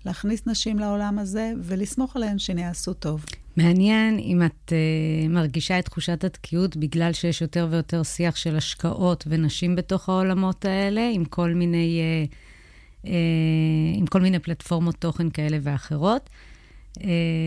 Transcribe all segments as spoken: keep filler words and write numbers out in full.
להכניס נשים לעולם הזה, ולסמוך עליהן שהן יעשו טוב. מעניין אם את uh, מרגישה את תחושת התקיעות, בגלל שיש יותר ויותר שיח של השקעות ונשים בתוך העולמות האלה, עם כל מיני, uh, uh, עם כל מיני פלטפורמות תוכן כאלה ואחרות, uh,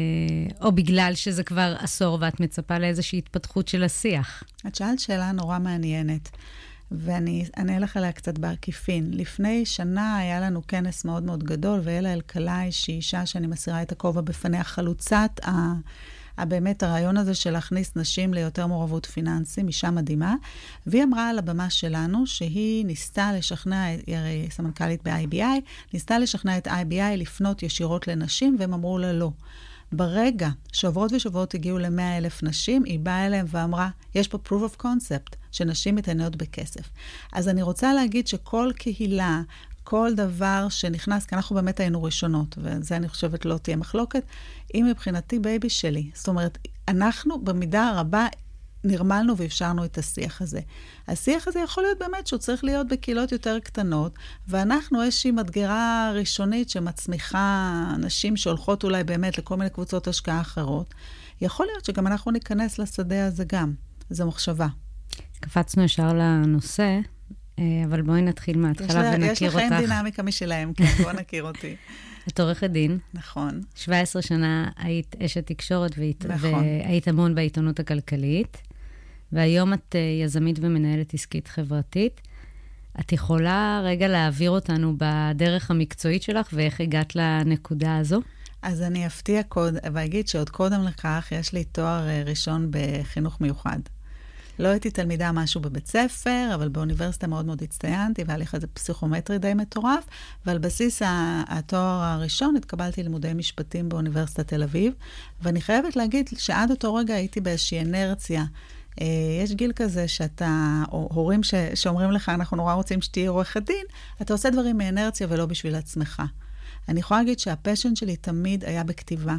או בגלל שזה כבר עשור ואת מצפה לאיזושהי התפתחות של השיח. את שאלת שאלה נורא מעניינת. ואני אלך עליה קצת בעקיפין. לפני שנה היה לנו כנס מאוד מאוד גדול, ואלה אלקלעי, שהיא אישה שאני מסירה את הכובע בפניה, חלוצת, ה, באמת הרעיון הזה של להכניס נשים ליותר מעורבות פיננסים, אישה מדהימה, והיא אמרה על הבמה שלנו, שהיא ניסתה לשכנע, היא הרי סמנכ"לית ב-איי בי איי, ניסתה לשכנע את איי בי איי לפנות ישירות לנשים, והם אמרו לה לא. ברגע שעוברות ושוברות הגיעו ל-מאה אלף נשים, היא באה אליהם ואמרה, יש פה proof of concept, שנשים מתעניינות בכסף. אז אני רוצה להגיד שכל קהילה, כל דבר שנכנס, כי אנחנו באמת היינו ראשונות, וזה אני חושבת לא תהיה מחלוקת, היא מבחינתי בייבי שלי. זאת אומרת, אנחנו במידה רבה נרמלנו ואפשרנו את השיח הזה. השיח הזה יכול להיות באמת שהוא צריך להיות בקהילות יותר קטנות, ואנחנו איזושהי מדגרה ראשונית שמצמיחה נשים שהולכות אולי באמת לכל מיני קבוצות השקעה אחרות. יכול להיות שגם אנחנו ניכנס לשדה הזה גם. זו מחשבה. קפצנו ישר לנושא, אבל בואי נתחיל מההתחלה ונכיר אותך. יש לכם דינמיקה משלהם, כן, בוא נכיר אותי. את עורכת דין. נכון. שבע עשרה שנה היית אשת תקשורת והיית, נכון. והיית המון בעיתונות הכלכלית, והיום את יזמית ומנהלת עסקית חברתית. את יכולה רגע להעביר אותנו בדרך המקצועית שלך, ואיך הגעת לנקודה הזו? אז אני אפתיע קוד, ואגיד שעוד קודם לכך יש לי תואר ראשון בחינוך מיוחד. לא הייתי תלמידה משהו בבית ספר, אבל באוניברסיטה מאוד מאוד הצטיינתי, והיה לי כזה פסיכומטרי די מטורף, ועל בסיס התואר הראשון התקבלתי לימודי משפטים באוניברסיטת תל אביב, ואני חייבת להגיד שעד אותו רגע הייתי באיזושהי אנרציה. יש גיל כזה שאתה, או הורים ש, שאומרים לך, אנחנו נורא רוצים שתהיה עורכת דין, אתה עושה דברים מאנרציה ולא בשביל עצמך. אני יכולה להגיד שהפשן שלי תמיד היה בכתיבה.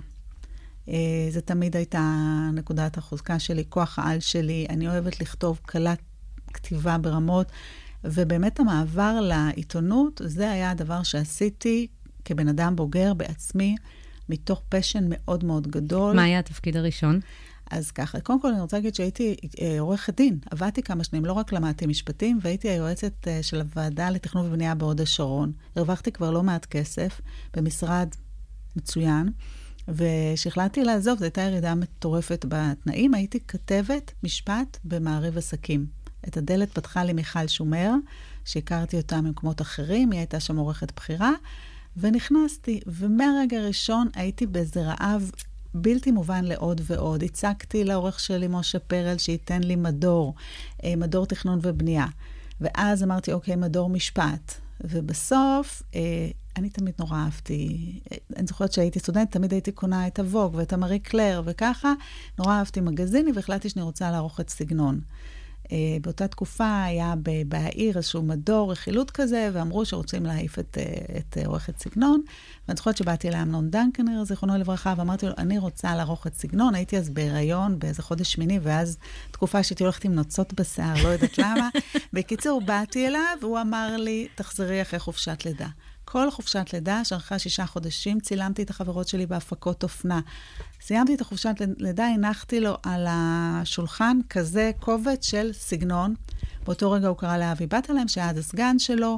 זה תמיד הייתה נקודת החוזקה שלי, כוח העל שלי. אני אוהבת לכתוב קלת כתיבה ברמות, ובאמת המעבר לעיתונות, זה היה הדבר שעשיתי כבן אדם בוגר בעצמי, מתוך פשן מאוד מאוד גדול. מה היה התפקיד הראשון? אז ככה, קודם כל אני רוצה להגיד שהייתי עורכת דין, עבדתי כמה שנים, לא רק למדתי משפטים, והייתי היועצת של הוועדה לתכנון ובנייה בהוד השרון. הרווחתי כבר לא מעט כסף במשרד מצוין, ושהחלטתי לעזוב, זו הייתה ירידה מטורפת בתנאים, הייתי כתבת משפט במעריב עסקים. את הדלת פתחה לי מיכל שומר, שהכרתי אותה ממקומות אחרים, היא הייתה שם עורכת בחירה, ונכנסתי, ומהרגע הראשון הייתי באיזה רעב בלתי מובן לעוד ועוד. הצגתי לעורך שלי משה פרל שייתן לי מדור, מדור תכנון ובנייה. ואז אמרתי, אוקיי, מדור משפט. ובסוף, אני תמיד נורא אהבתי, אני זוכרת שהייתי סטודנט, תמיד הייתי קונה את הווג ואת המרי קלר, וככה נורא אהבתי מגזיני, והחלטתי שאני רוצה לערוך את סגנון. באותה תקופה היה בעיר איזשהו מדור, רכילות כזה, ואמרו שרוצים להעיף את, את עורכת סגנון, ואני זוכרת שבאתי לאמנון דנקנר, זיכרונו לברכה, ואמרתי לו, אני רוצה לערוך את סגנון, הייתי אז בהיריון באיזה חודש שמיני, ואז תקופה שהייתי הולכת עם נוצות בשיער, לא יודעת למה. בקיצור, באתי אליו, והוא אמר לי, תחזרי אחרי חופשת לידה. כל חופשת לידה, שערכה שישה חודשים, צילמתי את החברות שלי בהפקות אופנה. סיימתי את החופשת לידה, הנחתי לו על השולחן כזה קובץ של סגנון. באותו רגע הוא קרא לאבי בת עליהם, שהיה הסגן שלו,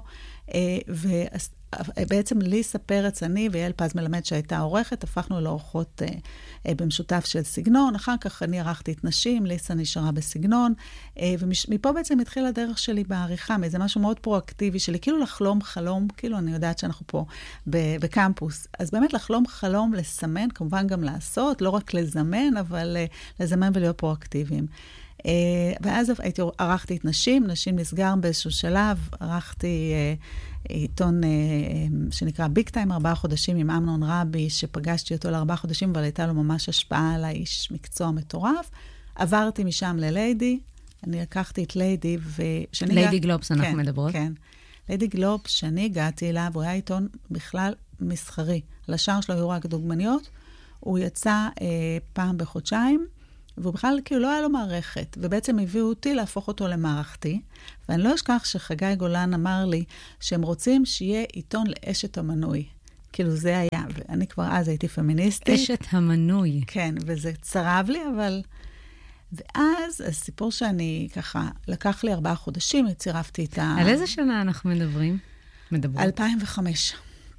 ובעצם ליסה פרץ, אני ויעל פז מלמד שהייתה עורכת, הפכנו לעורכות במשותף של סגנון. אחר כך אני ערכתי את נשים, ליסה נשארה בסגנון, ומפה בעצם התחילה הדרך שלי בעריכה, מאיזה משהו מאוד פרואקטיבי שלי, כאילו לחלום חלום, כאילו אני יודעת שאנחנו פה בקמפוס. אז באמת לחלום חלום, לסמן, כמובן גם לעשות, לא רק לזמן, אבל לזמן ולהיות פרואקטיביים. ואז הייתי, ערכתי את נשים, נשים נסגר באיזשהו שלב, ערכתי עיתון שנקרא ביג טיים, ארבעה חודשים עם אמנון רבי, שפגשתי אותו לארבעה חודשים, אבל הייתה לו ממש השפעה על האיש מקצוע מטורף. עברתי משם לליידי, אני לקחתי את ליידי, ושאני... ליידי גלובס אנחנו מדברות. כן, ליידי גלובס, שאני הגעתי אליו, הוא היה עיתון בכלל מסחרי. על השער שלו היו רק דוגמניות, הוא יצא אה, פעם בחודשיים, והוא בכלל כאילו לא היה לו מערכת, ובעצם הביאו אותי להפוך אותו למערכתי, ואני לא אשכח שחגי גולן אמר לי שהם רוצים שיהיה עיתון לאשת המנוי. כאילו זה היה, ואני כבר אז הייתי פמיניסטית. אשת המנוי. כן, וזה צרב לי, אבל... ואז הסיפור שאני ככה, לקח לי ארבעה חודשים, צירפתי את ה... על איזה שנה אנחנו מדברים? מדברים. אלפיים וחמש.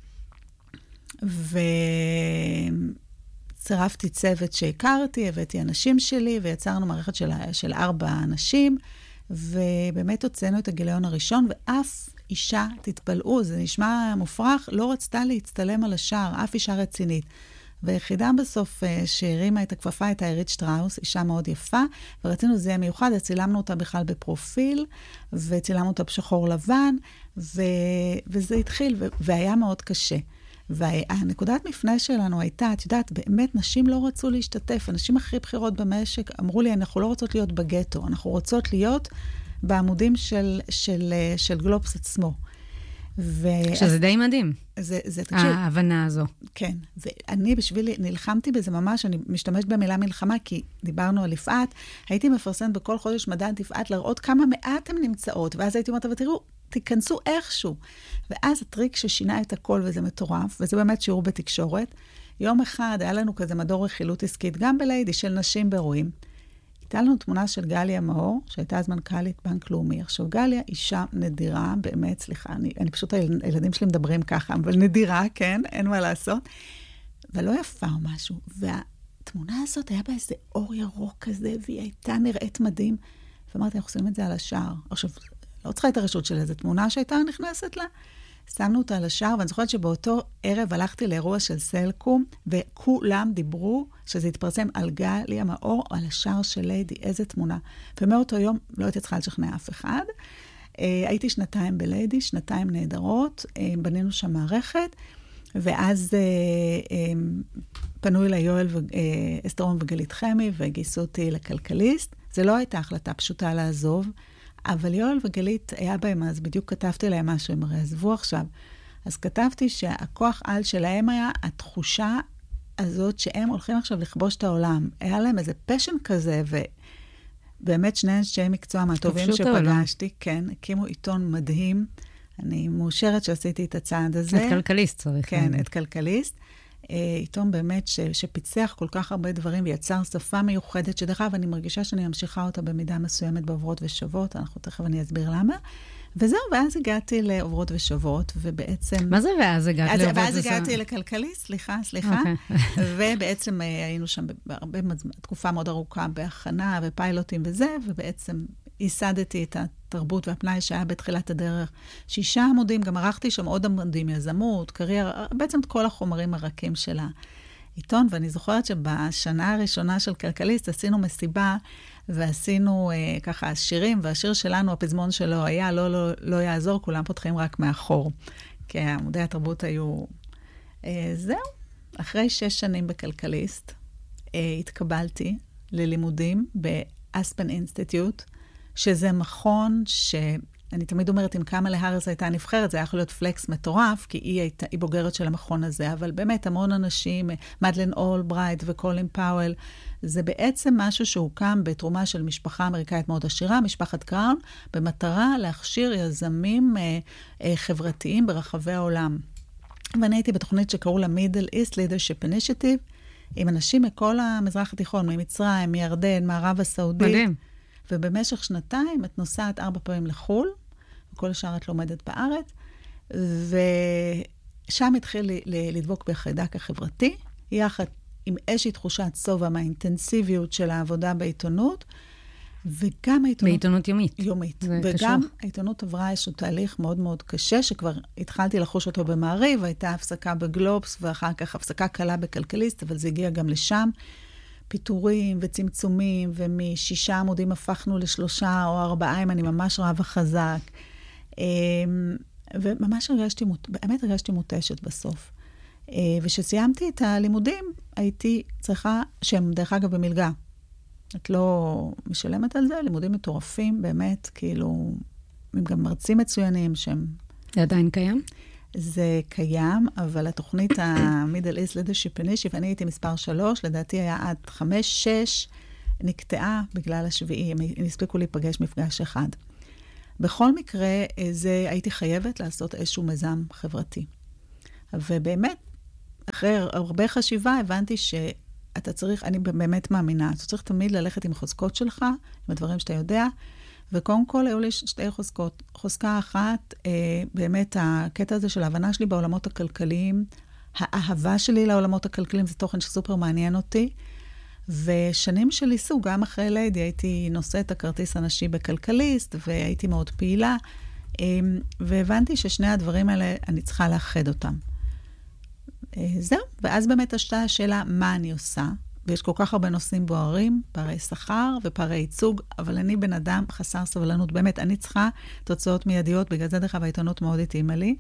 וצירפתי צוות שהכרתי, הבאתי אנשים שלי, ויצרנו מערכת של, של ארבע אנשים, ובאמת הוצאנו את הגיליון הראשון, ואף אישה, תתפלאו, זה נשמע מופרך, לא רצתה להצטלם על השער, אף אישה רצינית. והיחידה בסוף שהרימה את הכפפה, את אירית שטראוס, אישה מאוד יפה, ורצינו זה מיוחד, צילמנו אותה בכלל בפרופיל, וצילמנו אותה בשחור לבן, ו... וזה התחיל, ו... והיה מאוד קשה. והנקודת מפנה שלנו הייתה, את יודעת, באמת נשים לא רצו להשתתף, הנשים הכי בחירות במשק אמרו לי, אנחנו לא רוצות להיות בגטו, אנחנו רוצות להיות בעמודים של, של, של גלובס עצמו. ו... שזה די מדהים. זה, זה, תקשיב. ההבנה הזו. כן. ואני בשבילי, נלחמתי בזה ממש, אני משתמשת במילה מלחמה, כי דיברנו על יפעת, הייתי מפרסמת בכל חודש מדען יפעת, להראות כמה מעט הן נמצאות, ואז הייתי אומרת, ותראו, תיכנסו איכשהו. ואז הטריק ששינה את הכל, וזה מטורף, וזה באמת שיעור בתקשורת. יום אחד היה לנו כזה מדור רכילות עסקית, גם בליידי של נשים באירועים. הייתה לנו תמונה של גליה מאור, שהייתה אז מנכ"לית בנק לאומי. עכשיו, גליה אישה נדירה, באמת, סליחה, אני, אני פשוט, הילדים שלי מדברים ככה, אבל נדירה, כן, אין מה לעשות. ולא יפה או משהו. והתמונה הזאת היה בה איזה אור ירוק כזה, והיא הייתה נראית מדהים. ואמרתי, אנחנו עושים את זה על השער. עכשיו, לא צריכה את הרשות של איזו תמונה שהייתה נכנסת לה. שמנו אותה על השער, ואני זוכרת שבאותו ערב הלכתי לאירוע של סלקום, וכולם דיברו שזה התפרסם על גליה מאור, על השער של ליידי, איזה תמונה. ומאותו יום לא הייתי צריכה לשכנע אף אחד. הייתי שנתיים בליידי, שנתיים נהדרות, בנינו שם מערכת, ואז פנו אליי יואל אסתרון וגלית חמי, וגייסו אותי לכלכליסט. זה לא הייתה החלטה פשוטה לעזוב, אבל יואל וגלית היה בהם, אז בדיוק כתבתי להם משהו, הם הרי עזבו עכשיו. אז כתבתי שהכוח על שלהם היה התחושה הזאת שהם הולכים עכשיו לכבוש את העולם. היה להם איזה פשן כזה, ובאמת שני אנשי מקצוע מהטובים שפגשתי, כן, הקימו עיתון מדהים. אני מאושרת שעשיתי את הצעד הזה. את כלכליסט צריך. כן, את כלכליסט. עיתון באמת ש, שפיצח כל כך הרבה דברים ויצר שפה מיוחדת, שדרך אגב אני מרגישה שאני ממשיכה אותה במידה מסוימת בעוברות ושוות, אנחנו תכף אני אסביר למה. וזהו, ואז הגעתי לעוברות ושוות, ובעצם... מה זה ואז הגעתי לעוברות ושוות? ואז הגעתי לכלכליסט, סליחה, סליחה. Okay. ובעצם היינו שם בהרבה תקופה מאוד ארוכה בהכנה ופיילוטים וזה, ובעצם ייסדתי את התרבות והפנאי שהיה בתחילת הדרך. שישה עמודים, גם ערכתי שם עוד עמודים, יזמות, קריירה, בעצם את כל החומרים הרכים של העיתון, ואני זוכרת שבשנה הראשונה של כלכליסט עשינו מסיבה, ועשינו אה, ככה שירים, והשיר שלנו, הפזמון שלו היה, לא, לא, לא יעזור, כולם פותחים רק מאחור. כי עמודי התרבות היו... אה, זהו, אחרי שש שנים בכלכליסט, אה, התקבלתי ללימודים באספן אינסטיטוט, שזה מכון שאני תמיד אומרת, אם כמה להאריס הייתה נבחרת, זה היה יכול להיות פלקס מטורף, כי היא, הייתה, היא בוגרת של המכון הזה, אבל באמת המון אנשים, מדלן אולברייט וקולין פאוול, זה בעצם משהו שהוקם בתרומה של משפחה אמריקאית מאוד עשירה, משפחת קראון, במטרה להכשיר יזמים אה, אה, חברתיים ברחבי העולם. ואני הייתי בתוכנית שקראו לה Middle East Leadership Initiative, עם אנשים מכל המזרח התיכון, ממצרים, מירדן, מערב הסעודית. מדהים. ובמשך שנתיים את נוסעת ארבע פעמים לחול, וכל השאר את לומדת בארץ, ושם התחיל לדבוק בחיידק החברתי, יחד עם איזושהי תחושת סובה מהאינטנסיביות של העבודה בעיתונות, וגם העיתונות... בעיתונות יומית. יומית. וגם קשור. העיתונות עברה איזשהו תהליך מאוד מאוד קשה, שכבר התחלתי לחוש אותו במעריב, הייתה הפסקה בגלובס, ואחר כך הפסקה קלה בכלכליסט, אבל זה הגיע גם לשם. פיתורים וצמצומים, ומשישה עמודים הפכנו לשלושה או ארבעה, אם אני ממש רבה חזק. וממש הרגשתי, באמת הרגשתי מוטשת בסוף. ושסיימתי את הלימודים, הייתי צריכה, שהם דרך אגב במלגה. את לא משלמת על זה, לימודים מטורפים, באמת, כאילו, הם גם מרצים מצוינים שהם... זה עדיין קיים? זה קיים, אבל התוכנית ה-Middle East Leadership Initiative, אני הייתי מספר שלוש, לדעתי היה עד חמש, שש, נקטעה בגלל השביעי, הם הספיקו להיפגש מפגש אחד. בכל מקרה, זה הייתי חייבת לעשות איזשהו מיזם חברתי. ובאמת, אחרי הרבה חשיבה, הבנתי שאתה צריך, אני באמת מאמינה, אתה צריך תמיד ללכת עם החוזקות שלך, עם הדברים שאתה יודע, וקודם כל היו לי שתי חוזקות. חוזקה אחת, אה, באמת הקטע הזה של ההבנה שלי בעולמות הכלכליים, האהבה שלי לעולמות הכלכליים, זה תוכן שסופר מעניין אותי, ושנים של עיסוק, גם אחרי לידי, הייתי נושאת הכרטיס הנשי בכלכליסט, והייתי מאוד פעילה, והבנתי ששני הדברים האלה, אני צריכה לאחד אותם. זהו, ואז באמת השתה השאלה, מה אני עושה? ויש כל כך הרבה נושאים בוערים, פערי שכר ופערי ייצוג, אבל אני בן אדם חסר סבלנות. באמת, אני צריכה תוצאות מיידיות, בגלל זה דרך העיתונות מאוד התאימה לי,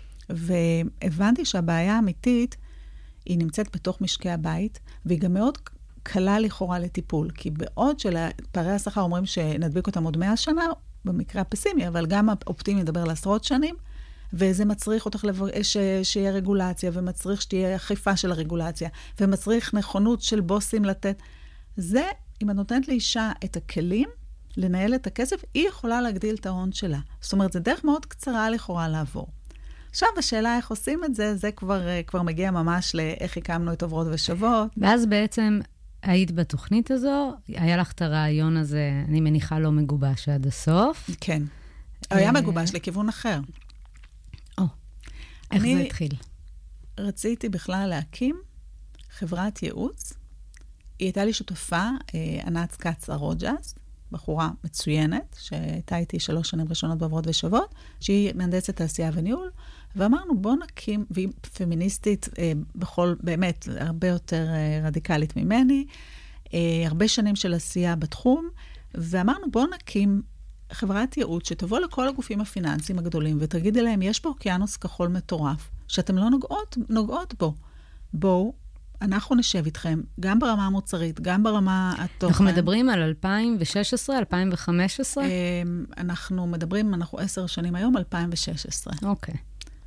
והבנתי שהבעיה האמיתית, היא נמצאת בתוך משקי הבית, והיא גם מאוד קלה לכאורה לטיפול, כי בעוד שלפערי השכר אומרים שנדביק אותם עוד מאה שנה, במקרה הפסימי, אבל גם האופטימי ידבר על עשרות שנים, וזה מצריך אותך לב... ש... שיהיה רגולציה, ומצריך שתהיה אכיפה של הרגולציה, ומצריך נכונות של בוסים לתת. זה, אם את נותנת לאישה את הכלים, לנהל את הכסף, היא יכולה להגדיל את ההון שלה. זאת אומרת, זה דרך מאוד קצרה לכאורה לעבור. עכשיו, השאלה איך עושים את זה, זה כבר, כבר מגיע ממש לאיך הקמנו את עוברות ושוות. ואז בעצם היית בתוכנית הזו, היה לך את הרעיון הזה, אני מניחה לא מגובש עד הסוף. כן. היה מגובש לכיוון אחר. או, איך זה התחיל? רציתי בכלל להקים חברת ייעוץ. היא הייתה לי שותפה, ענת קץ ארוג'ס, בחורה מצוינת, שהייתה איתי שלוש שנים ראשונות בעברות ושוות, שהיא מהנדסת תעשייה וניהול, ואמרנו, בוא נקים, והיא פמיניסטית אה, בכל, באמת, הרבה יותר אה, רדיקלית ממני, אה, הרבה שנים של עשייה בתחום, ואמרנו, בוא נקים חברת ייעוץ שתבוא לכל הגופים הפיננסיים הגדולים, ותגיד אליהם, יש פה אוקיינוס כחול מטורף, שאתם לא נוגעות, נוגעות בו. בואו, אנחנו נשב איתכם, גם ברמה המוצרית, גם ברמה התוכן. אנחנו מדברים על אלפיים ושש עשרה, אלפיים וחמש עשרה? אנחנו מדברים, אנחנו עשר שנים היום, אלפיים ושש עשרה. אוקיי.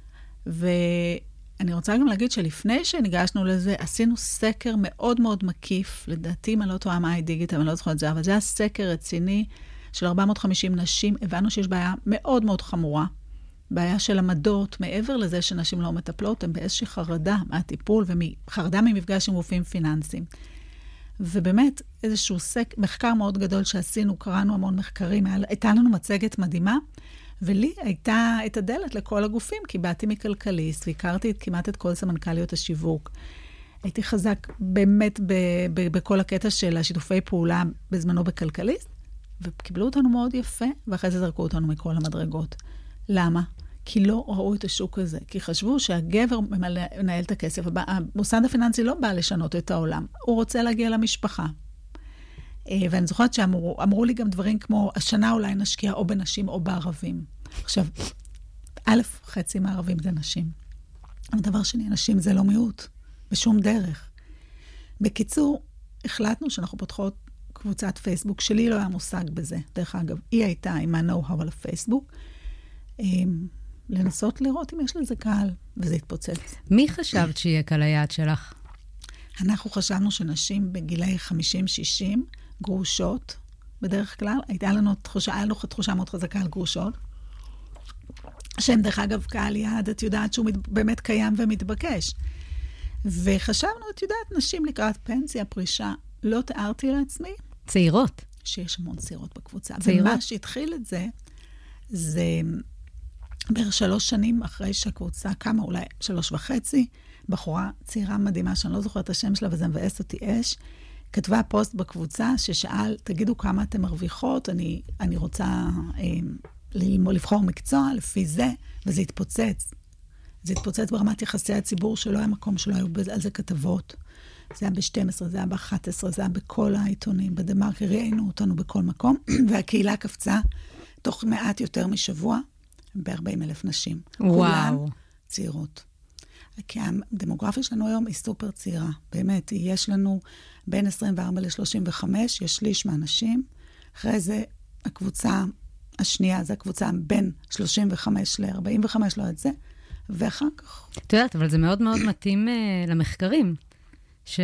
ואני רוצה גם להגיד שלפני שניגשנו לזה, עשינו סקר מאוד מאוד מקיף, לדעתי, אם אני לא טועה מה היא דיגיטל, אני לא זוכרת את זה, אבל זה היה סקר רציני של ארבע מאות וחמישים נשים, הבנו שיש בעיה מאוד מאוד חמורה, בעיה של עמדות, מעבר לזה שנשים לא מטפלות, הן באיזושהי חרדה מהטיפול, וחרדה ממפגש עם גופים פיננסיים. ובאמת, איזשהו סק, מחקר מאוד גדול שעשינו, קראנו המון מחקרים, הייתה לנו מצגת מדהימה, ולי הייתה את הדלת לכל הגופים, כי באתי מכלכליסט, והכרתי כמעט את כל סמנכ"ליות השיווק. הייתי חזק באמת ב- ב- בכל הקטע של השיתופי פעולה בזמנו בכלכליסט, וקיבלו אותנו מאוד יפה, ואחרי זה זרקו אותנו מכל המדרגות. למה? כי לא ראו את השוק הזה, כי חשבו שהגבר מנהל את הכסף, המוסד הפיננסי לא בא לשנות את העולם, הוא רוצה להגיע למשפחה. ואני זוכרת שאמרו אמרו לי גם דברים כמו, השנה אולי נשקיע או בנשים או בערבים. עכשיו, א', חצי מהערבים זה נשים. אבל דבר שני, נשים זה לא מיעוט, בשום דרך. בקיצור, החלטנו שאנחנו פותחות קבוצת פייסבוק, שלי לא היה מושג בזה. דרך אגב, היא הייתה עם ה-know-how על הפייסבוק, לנסות לראות אם יש לזה קהל, וזה התפוצץ. מי חשבת שיהיה קהל היעד שלך? אנחנו חשבנו שנשים בגילי חמישים שישים, גרושות, בדרך כלל, הייתה לנו תחושה, היה לנו תחושה מאוד חזקה על גרושות, שהם דרך אגב קהל יעד, את יודעת שהוא באמת קיים ומתבקש. וחשבנו, את יודעת, נשים לקראת פנסיה, פרישה, לא תיארתי לעצמי. צעירות. שיש המון צעירות בקבוצה. צעירות. ומה שהתחיל את זה, זה בערך שלוש שנים אחרי שהקבוצה קמה, אולי שלוש וחצי, בחורה צעירה מדהימה, שאני לא זוכרת את השם שלה, וזה מבאס אותי אש, כתבה פוסט בקבוצה ששאל, תגידו כמה אתם מרוויחות, אני, אני רוצה אה, לבחור מקצוע לפי זה, וזה התפוצץ. זה התפוצץ ברמת יחסי הציבור, שלא היה מקום שלא היו על זה כתבות. זה היה ב-שתים עשרה, זה היה ב-אחת עשרה, זה היה בכל העיתונים, בדמרקר, ראינו אותנו בכל מקום, והקהילה קפצה תוך מעט יותר משבוע, ב-ארבעים אלף נשים. וואו. כולן צעירות. כי הדמוגרפיה שלנו היום היא סופר צעירה. באמת, יש לנו בין עשרים וארבע ל-שלושים וחמש, יש שליש מהנשים. אחרי זה, הקבוצה השנייה, זה הקבוצה בין שלושים וחמש ל-ארבעים וחמש, לא את זה. ואחר כך... את יודעת, אבל זה מאוד מאוד מתאים uh, למחקרים,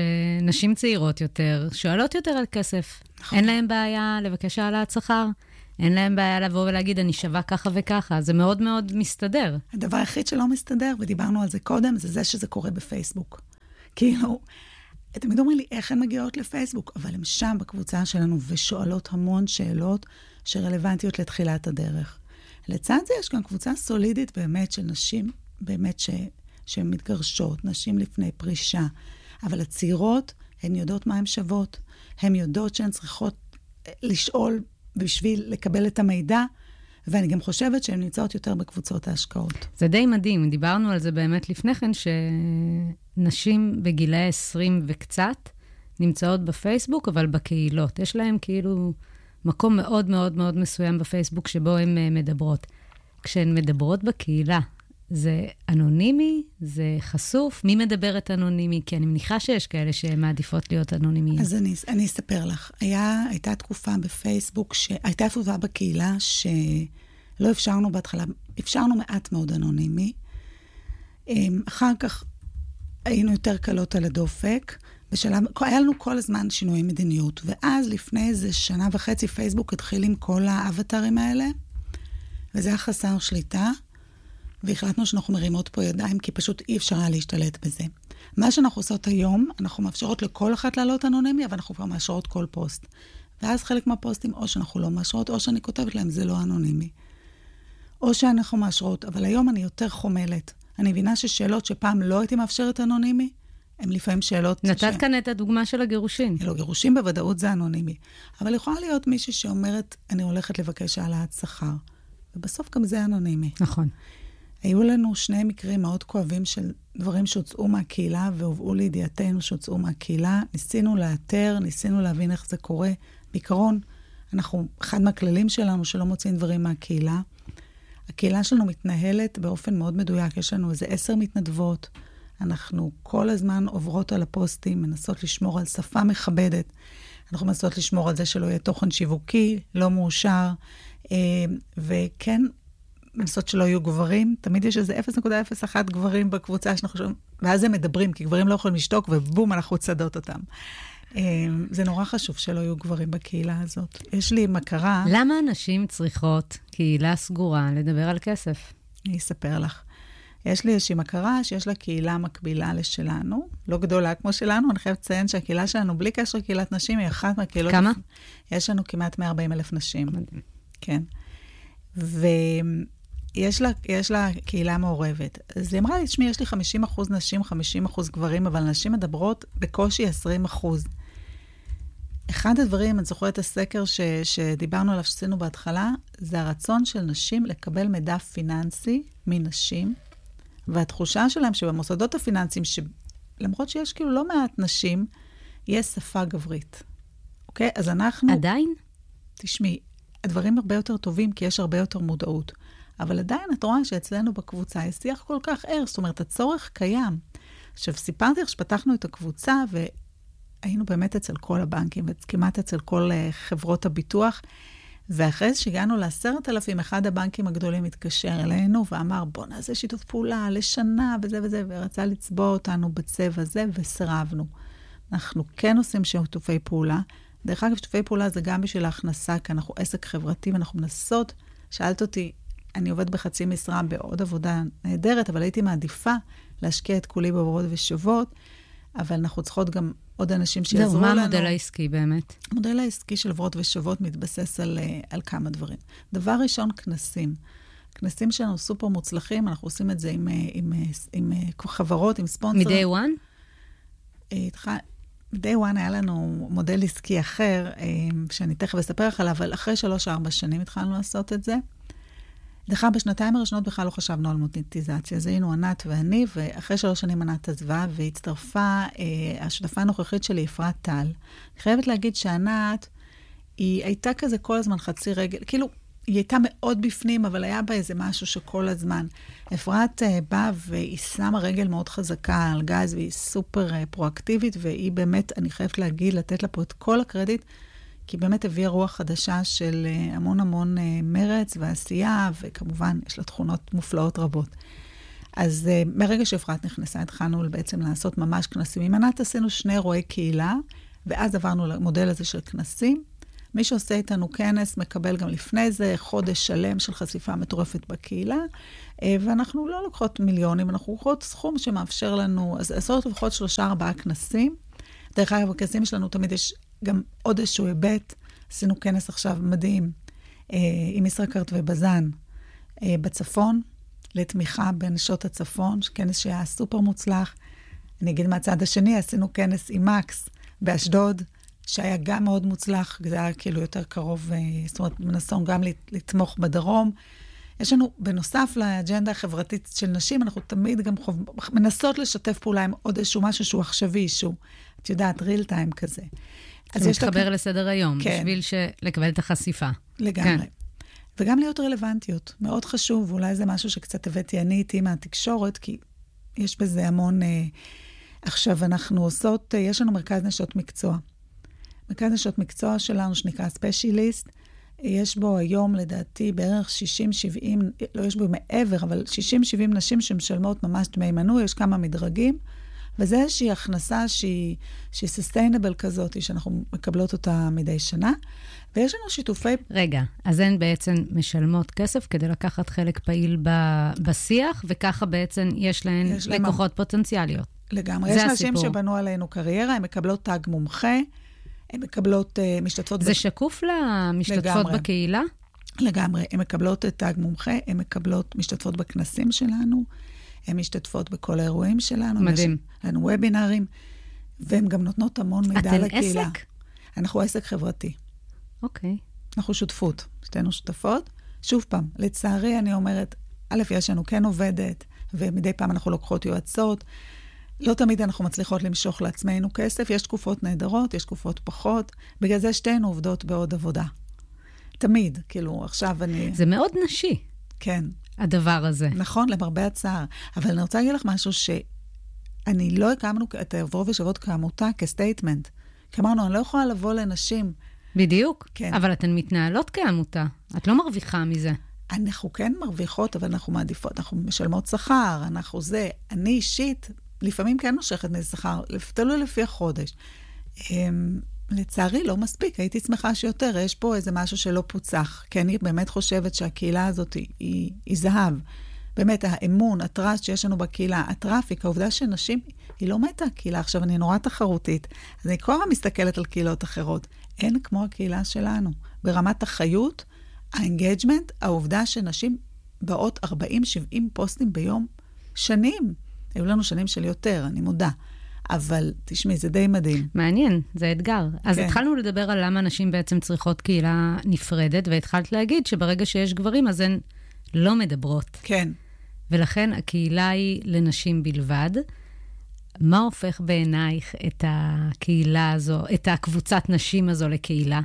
שנשים צעירות יותר, שואלות יותר על כסף. נכון. אין להם בעיה לבקש העלאת שכר, אין להם בעיה לבוא ולהגיד, אני שווה ככה וככה. זה מאוד מאוד מסתדר. הדבר היחיד שלא מסתדר, ודיברנו על זה קודם, זה זה שזה קורה בפייסבוק. כאילו, אתם אומרים לי, איך הן מגיעות לפייסבוק? אבל הן שם בקבוצה שלנו, ושואלות המון שאלות שרלוונטיות לתחילת הדרך. לצד זה יש גם קבוצה סולידית באמת של נשים, באמת ש... שהן מתגרשות, נשים לפני פרישה. אבל הצעירות, הן יודעות מה הן שוות. הן יודעות שהן צריכות לשאול בשביל לקבל את המידע, ואני גם חושבת שהן נמצאות יותר בקבוצות ההשקעות. זה די מדהים. דיברנו על זה באמת לפני כן, שנשים בגילי עשרים וקצת נמצאות בפייסבוק, אבל בקהילות. יש להן כאילו מקום מאוד מאוד מאוד מסוים בפייסבוק שבו הן מדברות. כשהן מדברות בקהילה, זה אנונימי, זה חשוף. מי מדברת אנונימי? כי אני מניחה שיש כאלה שמעדיפות להיות אנונימיים. אז אני, אני אספר לך. היה, הייתה תקופה בפייסבוק, שהייתה תקופה בקהילה שלא אפשרנו בהתחלה, אפשרנו מעט מאוד אנונימי. אחר כך היינו יותר קלות על הדופק. בשלב, היה לנו כל הזמן שינויי מדיניות. ואז לפני איזה שנה וחצי פייסבוק התחיל עם כל האבטרים האלה, וזה היה חסר שליטה. והחלטנו שאנחנו מרימות פה ידיים, כי פשוט אי אפשר היה להשתלט בזה. מה שאנחנו עושות היום, אנחנו מאפשרות לכל אחת לעלות אנונימי, אבל אנחנו כבר מאשרות כל פוסט. ואז חלק מהפוסטים, או שאנחנו לא מאשרות, או שאני כותבת להם, זה לא אנונימי. או שאנחנו מאשרות, אבל היום אני יותר חומלת. אני מבינה ששאלות שפעם לא הייתי מאפשרת אנונימי, הן לפעמים שאלות... נתת ש... כאן את הדוגמה של הגירושין. לא, גירושין בוודאות זה אנונימי. אבל יכולה להיות מישהי שאומרת, אני הולכת לבקש העלאת שכר. ובסוף גם זה אנונימי. נכון. היו לנו שני מקרים מאוד כואבים של דברים שהוצאו מהקהילה, והובאו לידיעתנו שהוצאו מהקהילה. ניסינו לאתר, ניסינו להבין איך זה קורה. בעיקרון, אנחנו, אחד מהכללים שלנו שלא מוצאים דברים מהקהילה. הקהילה שלנו מתנהלת באופן מאוד מדויק. יש לנו איזה עשר מתנדבות. אנחנו כל הזמן עוברות על הפוסטים, מנסות לשמור על שפה מכבדת. אנחנו מנסות לשמור על זה שלא יהיה תוכן שיווקי, לא מאושר. וכן, מנסות שלא יהיו גברים, תמיד יש איזה אפס נקודה אפס אחת גברים בקבוצה שאנחנו חושבים, ואז הם מדברים, כי גברים לא יכולים לשתוק, ובום, אנחנו צדות אותם. זה נורא חשוב שלא יהיו גברים בקהילה הזאת. יש לי מכרה... למה אנשים צריכות קהילה סגורה לדבר על כסף? אני אספר לך. יש לי איזושהי מכרה שיש לה קהילה מקבילה לשלנו, לא גדולה כמו שלנו, אני חייבת לציין שהקהילה שלנו, בלי קשר קהילת נשים, היא אחת מהקהילות... כמה? יש לנו כמעט מאה וארבעים אלף נשים. כן. ויש לה, יש לה קהילה מעורבת. אז היא אמרה לי, תשמעי, יש לי חמישים אחוז נשים, חמישים אחוז גברים, אבל נשים מדברות בקושי עשרים אחוז. אחד הדברים, אני זוכרת את הסקר ש, שדיברנו עליו, שעשינו בהתחלה, זה הרצון של נשים לקבל מידע פיננסי מנשים, והתחושה שלהם שבמוסדות הפיננסיים, למרות שיש כאילו לא מעט נשים, יש שפה גברית. אוקיי? אז אנחנו... עדיין? תשמעי, הדברים הרבה יותר טובים, כי יש הרבה יותר מודעות. אבל עדיין את רואה שאצלנו בקבוצה יש שיח כל כך ער, זאת אומרת, הצורך קיים. עכשיו, סיפרתי לך שפתחנו את הקבוצה, והיינו באמת אצל כל הבנקים, וכמעט אצל כל חברות הביטוח, ואחרי שהגענו לעשרת אלפים, אחד הבנקים הגדולים התקשר אלינו, ואמר, בוא נעשה שיתוף פעולה לשנה, וזה וזה, ורצה לצבוע אותנו בצבע הזה, וסרבנו. אנחנו כן עושים שיתופי פעולה, דרך אגב, שיתופי פעולה זה גם בשביל ההכנסה, כי אנחנו עסק חברתי, ואנחנו מנסות, שאלת אותי, אני עובד בחצי משרה בעוד עבודה נהדרת, אבל הייתי מעדיפה להשקיע את כולי בעברות ושוות, אבל אנחנו צריכות גם עוד אנשים שיעזרו לנו. זהו, מה המודל העסקי באמת? המודל העסקי של עברות ושוות מתבסס על, על כמה דברים. דבר ראשון, כנסים. כנסים שלנו סופר מוצלחים, אנחנו עושים את זה עם, עם, עם, עם חברות, עם ספונסרים. מ-day one? איתך... ב-day one היה לנו מודל עסקי אחר, שאני תכף אספר לך עליו, אבל אחרי שלוש ארבע שנים התחלנו לעשות את זה. דרך אגב, בשנתיים הראשונות בכלל לא חשבנו על מוניטיזציה. זה היינו ענת ואני, ואחרי שלוש שנים ענת עזבה, והצטרפה, השותפה הנוכחית שלי, אפרת טל. אני חייבת להגיד שענת, היא הייתה כזה כל הזמן חצי רגל, כאילו, היא הייתה מאוד בפנים, אבל היה בה איזה משהו שכל הזמן. אפרת uh, באה והיא שמה רגל מאוד חזקה על גז, והיא סופר uh, פרואקטיבית, והיא באמת, אני חייבת להגיד, לתת לה פה את כל הקרדיט, כי באמת הביאה רוח חדשה של uh, המון המון uh, מרץ ועשייה, וכמובן יש לה תכונות מופלאות רבות. אז uh, מרגע שאפרת נכנסה, התחלנו בעצם לעשות ממש כנסים. עם ענת עשינו שני אירועי קהילה, ואז עברנו למודל הזה של כנסים. מי שעושה איתנו כנס מקבל גם לפני זה חודש שלם של חשיפה מטורפת בקהילה, ואנחנו לא לוקחות מיליונים, אנחנו לוקחות סכום שמאפשר לנו, אז עשרות לפחות שלושה ארבעה כנסים. דרך אגב, בכנסים שלנו תמיד יש גם עוד איזשהו היבט, עשינו כנס עכשיו מדהים, עם ישראכרט ובזן, בצפון, לתמיכה בנשות הצפון, כנס שהיה סופר מוצלח. אני אגיד מהצד השני, עשינו כנס עם מקס באשדוד, שהיה גם מאוד מוצלח, זה היה כאילו יותר קרוב, זאת אומרת, מנסים גם לתמוך בדרום. יש לנו, בנוסף לאג'נדה החברתית של נשים, אנחנו תמיד גם חוב, מנסות לשתף פעולה עם עוד איזשהו משהו שהוא עכשווי, שהוא, את יודעת, ריל טיים כזה. זה מתחבר לק... לסדר היום, כן. בשביל לקבל את החשיפה. לגמרי. כן. וגם להיות רלוונטיות. מאוד חשוב, אולי זה משהו שקצת הבאתי אני איתי מהתקשורת, כי יש בזה המון... אה, עכשיו אנחנו עושות, אה, יש לנו מרכז נשות מקצוע. מרכז נשות מקצוע שלנו שנקרא ספשיליסט, יש בו היום לדעתי בערך שישים שבעים, לא יש בו מעבר, אבל שישים שבעים נשים שמשלמות ממש דמי מנוי, יש כמה מדרגים, וזה איזושהי הכנסה שהיא, שהיא sustainable כזאת, שאנחנו מקבלות אותה מדי שנה, ויש לנו שיתופי... רגע, אז הן בעצם משלמות כסף כדי לקחת חלק פעיל ב- בשיח, וככה בעצם יש להן יש לקוחות להם... פוטנציאליות. לגמרי. יש נשים שבנו עלינו קריירה, הן מקבלות תג מומחה, הן מקבלות uh, משתתפות... זה ב... שקוף למשתתפות לגמרי. בקהילה? לגמרי. הן מקבלות תג מומחה, הן מקבלות משתתפות בכנסים שלנו, הן משתתפות בכל האירועים שלנו. מדהים. יש לנו וובינרים, והן גם נותנות המון מידע לקהילה. אתן עסק? אנחנו עסק חברתי. אוקיי. אנחנו שותפות, שתינו שותפות. שוב פעם, לצערי אני אומרת, א', יש לנו כן עובדת, ומדי פעם אנחנו לוקחות יועצות, לא תמיד אנחנו מצליחות למשוך לעצמנו כסף, יש תקופות נהדרות, יש תקופות פחות, בגלל זה שתינו עובדות בעוד עבודה. תמיד, כאילו, עכשיו אני... זה מאוד נשי. כן. הדבר הזה. נכון, למרבה הצער. אבל אני רוצה להגיד לך משהו שאני לא הקמנו את עברו ושבות כעמותה, כסטייטמנט. כי אמרנו, אני לא יכולה לבוא לנשים. בדיוק. כן. אבל אתן מתנהלות כעמותה. את לא מרוויחה מזה. אנחנו כן מרוויחות, אבל אנחנו מעדיפות, אנחנו משלמות שכר, אנחנו זה. אני אישית, לפעמים כן נושכת משכר, תלוי לפי החודש. לצערי לא מספיק, הייתי שמחה שיותר, יש פה איזה משהו שלא פוצח, כי אני באמת חושבת שהקהילה הזאת היא, היא, היא זהב. באמת, האמון, הטראסט שיש לנו בקהילה, הטראפיק, העובדה שנשים, היא לא מתה הקהילה. עכשיו, אני נורא תחרותית, אז אני כל הזמן מסתכלת על קהילות אחרות. אין כמו הקהילה שלנו. ברמת החיות, האנגייג'מנט, העובדה שנשים באות ארבעים שבעים פוסטים ביום, שנים. היו לנו שנים של יותר, אני מודה. אבל תשמעי, זה די מדהים. מעניין, זה אתגר. אז כן. התחלנו לדבר על למה נשים בעצם צריכות קהילה נפרדת, והתחלת להגיד שברגע שיש גברים, אז הן לא מדברות. כן. ולכן הקהילה היא לנשים בלבד. מה הופך בעינייך את הקהילה הזו, את הקבוצת נשים הזו לקהילה?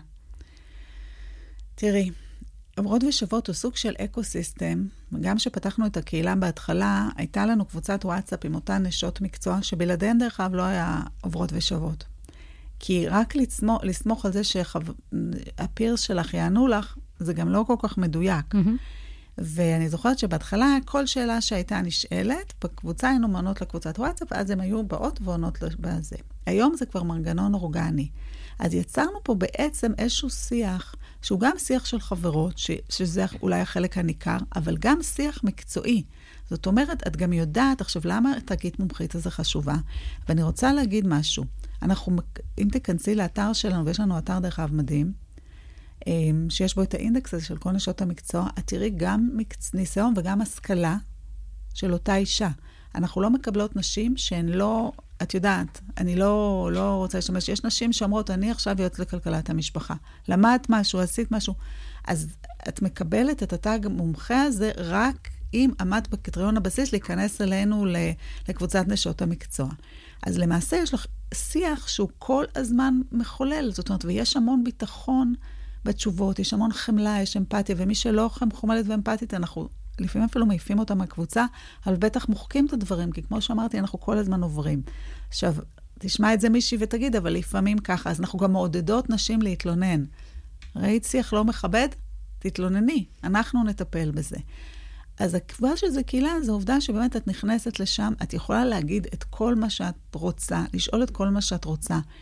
תראי, עוברות ושוות הוא סוג של אקוסיסטם, וגם שפתחנו את הקהילה בהתחלה, הייתה לנו קבוצת וואטסאפ עם אותן נשות מקצוע, שבלעדיהן דרך אגב לא היה עוברות ושוות. כי רק לסמוך, לסמוך על זה שהפירס שלך יענו לך, זה גם לא כל כך מדויק. Mm-hmm. ואני זוכרת שבהתחלה כל שאלה שהייתה נשאלת, בקבוצה היינו מענות לקבוצת וואטסאפ, אז הן היו באות ועונות בזה. היום זה כבר מנגנון אורגני. אז יצרנו פה בעצם איזשהו שיח, שהוא גם שיח של חברות, ש- שזה אולי החלק הניכר, אבל גם שיח מקצועי. זאת אומרת, את גם יודעת, עכשיו, למה תגית מומחית הזה חשובה? ואני רוצה להגיד משהו. אנחנו, אם תכנסי לאתר שלנו, ויש לנו אתר דרך אגב מדהים, שיש בו את האינדקס הזה של כל נשות המקצוע, את תראי גם מקצ... ניסיון וגם השכלה של אותה אישה. אנחנו לא מקבלות נשים שהן לא, את יודעת, אני לא, לא רוצה לשמש, יש נשים שאומרות, אני עכשיו יוצאת לכלכלת המשפחה. למדת משהו, עשית משהו. אז את מקבלת את התג מומחה הזה רק אם עמדת בקריטריון הבסיס להיכנס אלינו לקבוצת נשות המקצוע. אז למעשה יש לך שיח שהוא כל הזמן מחולל, זאת אומרת, ויש המון ביטחון בתשובות, יש המון חמלה, יש אמפתיה, ומי שלא חומלת ואמפתית, אנחנו לפעמים אפילו מעיפים אותה מהקבוצה, אבל בטח מוחקים את הדברים, כי כמו שאמרתי, אנחנו כל הזמן עוברים. עכשיו, תשמע את זה מישהי ותגיד, אבל לפעמים ככה, אז אנחנו גם מעודדות נשים להתלונן. ראית שיח לא מכבד? תתלונני, אנחנו נטפל בזה. אז הקבוע של זה קהילה, זו עובדה שבאמת את נכנסת לשם, את יכולה להגיד את כל מה שאת רוצה, לשאול את כל מה שאת רוצה.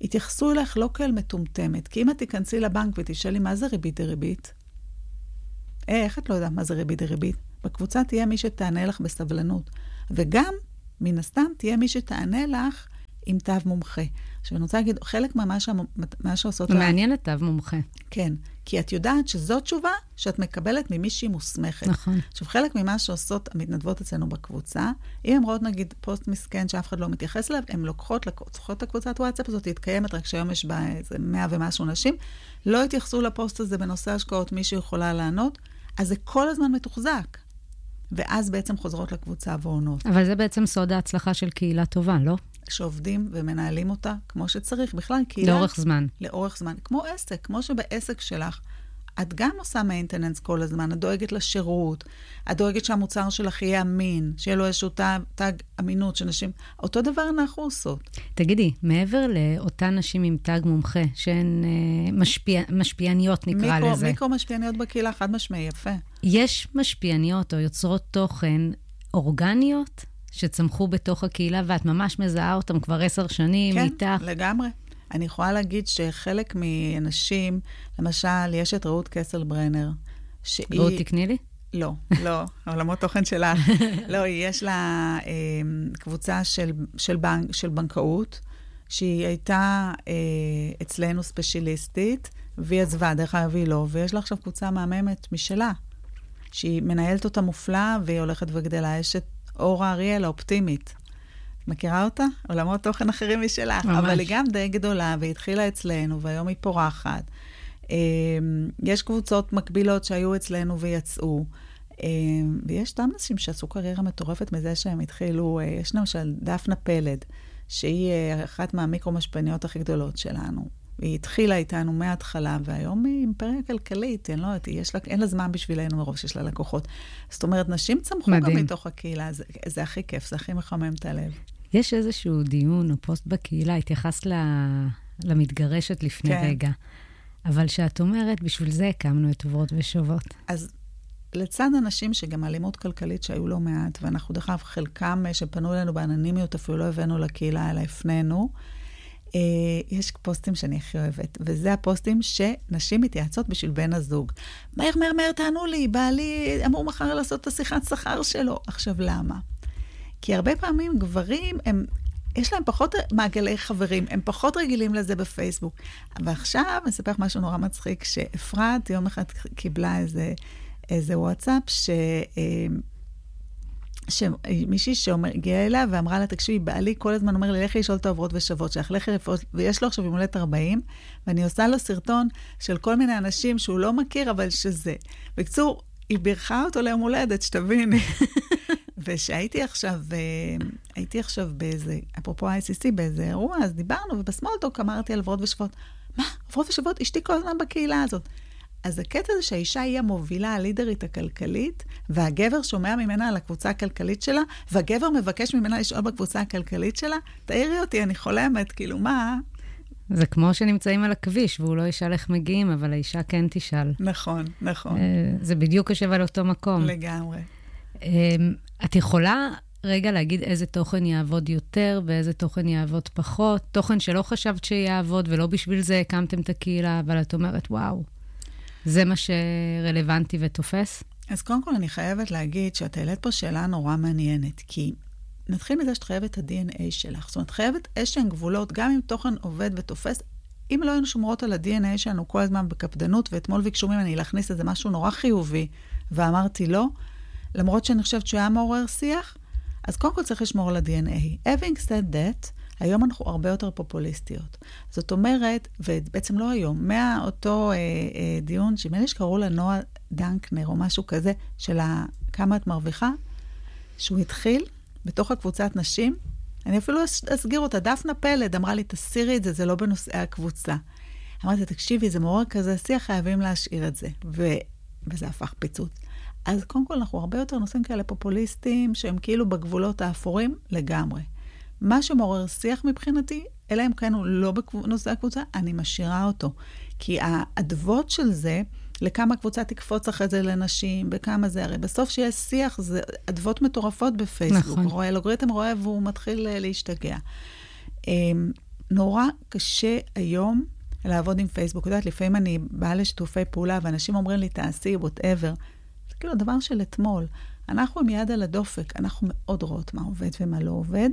התייחסו אליך לא כאל מטומטמת, כי אם את תיכנסי לבנק ותשאלי מה זה ריבית דריבית, אה, איך את לא יודעת מה זה ריבית דריבית? בקבוצה תהיה מי שתענה לך בסבלנות, וגם, מן הסתם, תהיה מי שתענה לך עם תו מומחה. עכשיו, אני רוצה להגיד, חלק ממה מה שעושות... מעניין את תו מומחה. כן, כי את יודעת שזו תשובה שאת מקבלת ממישהי מוסמכת. נכון. עכשיו, חלק ממה שעושות המתנדבות אצלנו בקבוצה, אם הן רואות, נגיד, פוסט מסכן שאף אחד לא מתייחס אליו, הן לוקחות, לוקחות לקבוצת וואטסאפ הזאת, להתקיימת, רק שהיום יש בה איזה מאה ומשהו נשים, לא התייחסו לפוסט הזה בנושא השקעות, מישהו יכולה לענות, אז זה כל הזמן מתוחזק. ואז בעצם חוזרות לקבוצה ועונות. אבל זה בעצם סוד ההצלחה של קהילה טובה, לא? שעובדים ומנהלים אותה כמו שצריך. בכלל, קהילה... לאורך זמן. לאורך זמן. כמו עסק, כמו שבעסק שלך, את גם עושה מיינטננס כל הזמן, את דואגת לשירות, את דואגת שהמוצר שלך יהיה אמין, שיהיה לו איזשהו תג אמינות שנשים... אותו דבר אנחנו עושות. תגידי, מעבר לאותן נשים עם תג מומחה, שהן אה, משפיע, משפיעניות נקרא מיקרו, לזה. מיקרו משפיעניות בקהילה, חד משמעי, יפה. יש משפיעניות או יוצרות תוכן אורגניות שצמחו בתוך הקהילה, ואת ממש מזהה אותם כבר עשר שנים כן, איתך. כן, לגמרי. אני יכולה להגיד שחלק מאנשים, למשל, יש את רעות קסלברנר, שהיא... רעות תקני לי? לא, לא, עולמות תוכן שלה. לא, יש לה אה, קבוצה של, של, בנק, של בנקאות, שהיא הייתה אה, אצלנו ספציאליסטית, והיא עזבה, דרך אגב היא לא, ויש לה עכשיו קבוצה מהממת משלה, שהיא מנהלת אותה מופלאה, והיא הולכת וגדלה. יש את אורה אריאל, האופטימית. מכירה אותה? עולמות תוכן אחרים משלך. ממש. אבל היא גם די גדולה, והיא התחילה אצלנו, והיום היא פורחת. יש קבוצות מקבילות שהיו אצלנו ויצאו. ויש דם נשים שעשו קריירה מטורפת מזה שהם התחילו, יש למשל דפנה פלד, שהיא אחת מהמיקרו-משפעניות הכי גדולות שלנו. היא התחילה איתנו מההתחלה, והיום היא אימפריה כלכלית, אין, לא, יש לה, אין לה זמן בשבילנו מרוב שיש לה לקוחות. זאת אומרת, נשים צמחו מדהים. גם מתוך הקהילה, זה, זה הכי כיף, זה הכי מחמם את הלב. יש איזשהו דיון או פוסט בקהילה, התייחס ל... למתגרשת לפני כן. רגע, אבל שאת אומרת, בשביל זה הקמנו את עוברות ושוות. אז לצד אנשים שגם אלימות כלכלית שהיו לא מעט, ואנחנו דרך אגב חלקם שפנו אלינו באנונימיות, אפילו לא הבאנו לקהילה, אלא הפנינו, יש פוסטים שאני הכי אוהבת, וזה הפוסטים שנשים מתייעצות בשביל בן הזוג. מהר, מהר, מהר, תענו לי, בעלי אמור מחר לעשות את השיחת שכר שלו. עכשיו, למה? כי הרבה פעמים גברים, הם, יש להם פחות מעגלי חברים, הם פחות רגילים לזה בפייסבוק. ועכשיו, אני אספר משהו נורא מצחיק, שאפרת יום אחד קיבלה איזה, איזה וואטסאפ, ש... שמישהי שהגיעה אליה ואמרה לה, תקשיבי, בעלי כל הזמן אומר לי, לכי לשאול את העוברות ושוות שלך, לכי לפעול, ויש לו עכשיו יום הולדת ארבעים, ואני עושה לו סרטון של כל מיני אנשים שהוא לא מכיר, אבל שזה. בקצור, היא בירכה אותו ליום הולדת, שתביני. ושהייתי עכשיו, הייתי עכשיו באיזה, אפרופו ה-איי סי סי, באיזה אירוע, אז דיברנו, ובסמולטוק אמרתי על עוברות ושוות. מה? עוברות ושוות? אשתי כל הזמן בקהילה הזאת. אז הקטע זה שהאישה היא המובילה, הלידרית הכלכלית, והגבר שומע ממנה על הקבוצה הכלכלית שלה, והגבר מבקש ממנה לשאול בקבוצה הכלכלית שלה, תאירי אותי, אני חולמת, כאילו, מה? זה כמו שנמצאים על הכביש, והוא לא ישאל איך מגיעים, אבל האישה כן תשאל. נכון, נכון. זה בדיוק יושב על אותו מקום. לגמרי. את יכולה רגע להגיד איזה תוכן יעבוד יותר, ואיזה תוכן יעבוד פחות, תוכן שלא חשבת שיעבוד, ולא בשביל זה הקמתם את הקהילה, אבל את אומרת, וואו. זה מה שרלוונטי ותופס? אז קודם כל אני חייבת להגיד שאת העלית פה שאלה נורא מעניינת, כי נתחיל מזה שאת חייבת את ה-די אן איי שלך. זאת אומרת, חייבת איזשהן גבולות, גם אם תוכן עובד ותופס, אם לא היינו שומרות על ה-די אן איי שלנו כל הזמן בקפדנות, ואתמול ביקשו ממני להכניס איזה משהו נורא חיובי, ואמרתי לא, למרות שאני חושבת שהוא היה מעורר שיח, אז קודם כל צריך לשמור על ה-די אן איי. Having said that, היום אנחנו הרבה יותר פופוליסטיות. זאת אומרת, ובעצם לא היום, מאותו אה, אה, דיון, שמאלה שקראו לה נועה דנקנר, או משהו כזה, של כמה את מרוויחה, שהוא התחיל בתוך הקבוצת נשים, אני אפילו אסגיר אותה, דפנה פלד אמרה לי, תסירי את זה, זה לא בנושאי הקבוצה. אמרתי, תקשיבי, זה מעורר כזה שיח, חייבים להשאיר את זה. ו... וזה הפך פיצוץ. אז קודם כל, אנחנו הרבה יותר נושאים כאלה פופוליסטיים, שהם כאילו בגבולות האפורים לגמרי. מה שמעורר שיח מבחינתי, אלא אם כן הוא לא בנושא הקבוצה, אני משאירה אותו. כי העדבות של זה, לכמה קבוצה תקפוץ אחרי זה לנשים, בכמה זה, הרי בסוף שיש שיח, זה עדבות מטורפות בפייסבוק. נכון. רואה, אלגוריתם רואה והוא מתחיל להשתגע. נורא קשה היום לעבוד עם פייסבוק. יודעת, לפעמים אני באה לשיתופי פעולה, ואנשים אומרים לי, תעשי, whatever. זה כאילו דבר של אתמול. אנחנו עם יד על הדופק, אנחנו מאוד רואות מה עובד ומה לא עובד,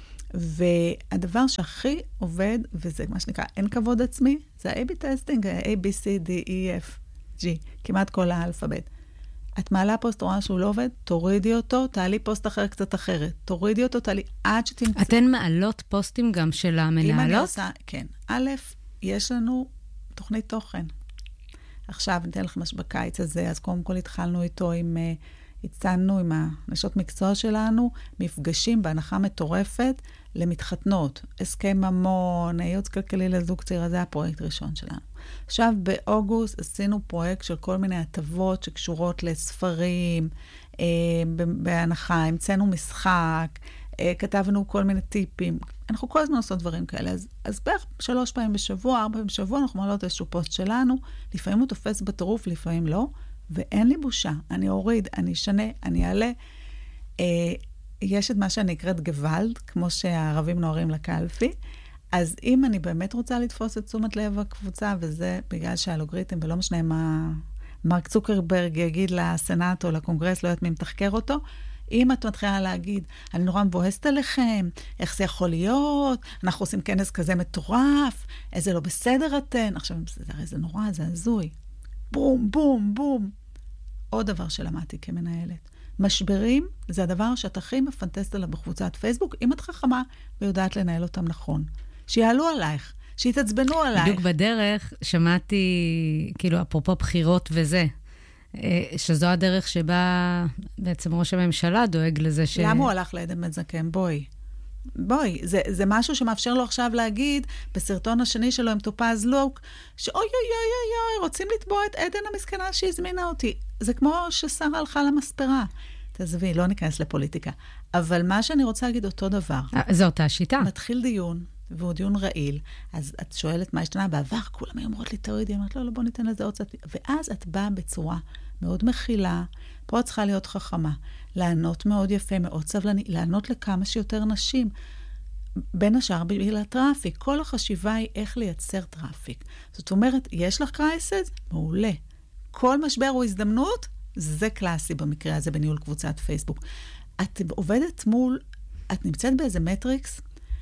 והדבר שהכי עובד, וזה מה שנקרא, אין כבוד עצמי, זה ה-A B טסטינג, ה-A B C D E F G, כמעט כל האלפבית. את מעלה פוסט, רואה שהוא לא עובד, תורידי אותו, תעלי פוסט אחר קצת אחרת. תורידי אותו, תעלי עד שתמצא. אתן מעלות פוסטים גם של המנהלות? אם אני עושה, כן. א', יש לנו תוכנית תוכן. עכשיו, ניתן לכם בקיץ הזה, אז קודם כל התחלנו איתו עם, הצענו עם הנשות מקצוע שלנו, מפגשים בהנחה מטורפת למתחתנות. הסכם ממון, ייעוץ כלכלי לזוג צעיר, זה הפרויקט הראשון שלנו. עכשיו, באוגוסט עשינו פרויקט של כל מיני הטבות שקשורות לספרים, אה, בהנחה, המצאנו משחק, אה, כתבנו כל מיני טיפים. אנחנו כל הזמן עושות דברים כאלה. אז, אז בערך שלוש פעמים בשבוע, ארבע פעמים בשבוע, אנחנו מעלות איזשהו פוסט שלנו. לפעמים הוא תופס בטירוף, לפעמים לא. ואין לי בושה. אני אוריד, אני אשנה, אני אעלה. אה, יש את מה שאני אקראת גוואלד, כמו שהערבים נוערים לקלפי. אז אם אני באמת רוצה לתפוס את תשומת לב הקבוצה, וזה בגלל שהאלגוריתם, ולא משנה מה מרק צוקרברג יגיד לסנאט או לקונגרס, לא יודעת מי מתחקר אותו, אם את מתחילה להגיד, אני נורא מבואסת עליכם, איך זה יכול להיות, אנחנו עושים כנס כזה מטורף, איזה לא בסדר אתן, עכשיו, זה, הרי זה נורא, זה הזוי. בום, בום, בום. עוד דבר שלמדתי כמנהלת. משברים זה הדבר שאת הכי מפנטסת עליו בקבוצת פייסבוק, אם את חכמה ויודעת לנהל אותם נכון. שיעלו עלייך, שיתעצבנו עלייך. בדיוק בדרך שמעתי, כאילו, אפרופו בחירות וזה, שזו הדרך שבה בעצם ראש הממשלה דואג לזה ש... למה הוא הלך לעדן בן זקן? בואי. בואי, זה, זה משהו שמאפשר לו עכשיו להגיד, בסרטון השני שלו עם טופז לוק, שאוי אוי אוי אוי, רוצים לתבוע את עדן המסכנה שהזמינה אותי. זה כמו ששרה הלכה למספרה. תעזבי, לא ניכנס לפוליטיקה. אבל מה שאני רוצה להגיד אותו דבר. זו אותה שיטה. מתחיל דיון, והוא דיון רעיל, אז את שואלת מה השתנה בעבר, כולם היו אומרות לי, תורידי, אני אומרת, לא, לא, בוא ניתן לזה עוד קצת. ואז את באה בצורה מאוד מכילה, פה את צריכה להיות חכמה, לענות מאוד יפה, מאוד סבלני, לענות לכמה שיותר נשים, בין השאר בגלל הטראפיק. כל החשיבה היא איך לייצר טראפיק. זאת אומרת, יש לך קרייסס? מעולה. כל משבר הוא הזדמנות, זה קלאסי במקרה הזה בניהול קבוצת פייסבוק. את עובדת מול, את נמצאת באיזה מטריקס,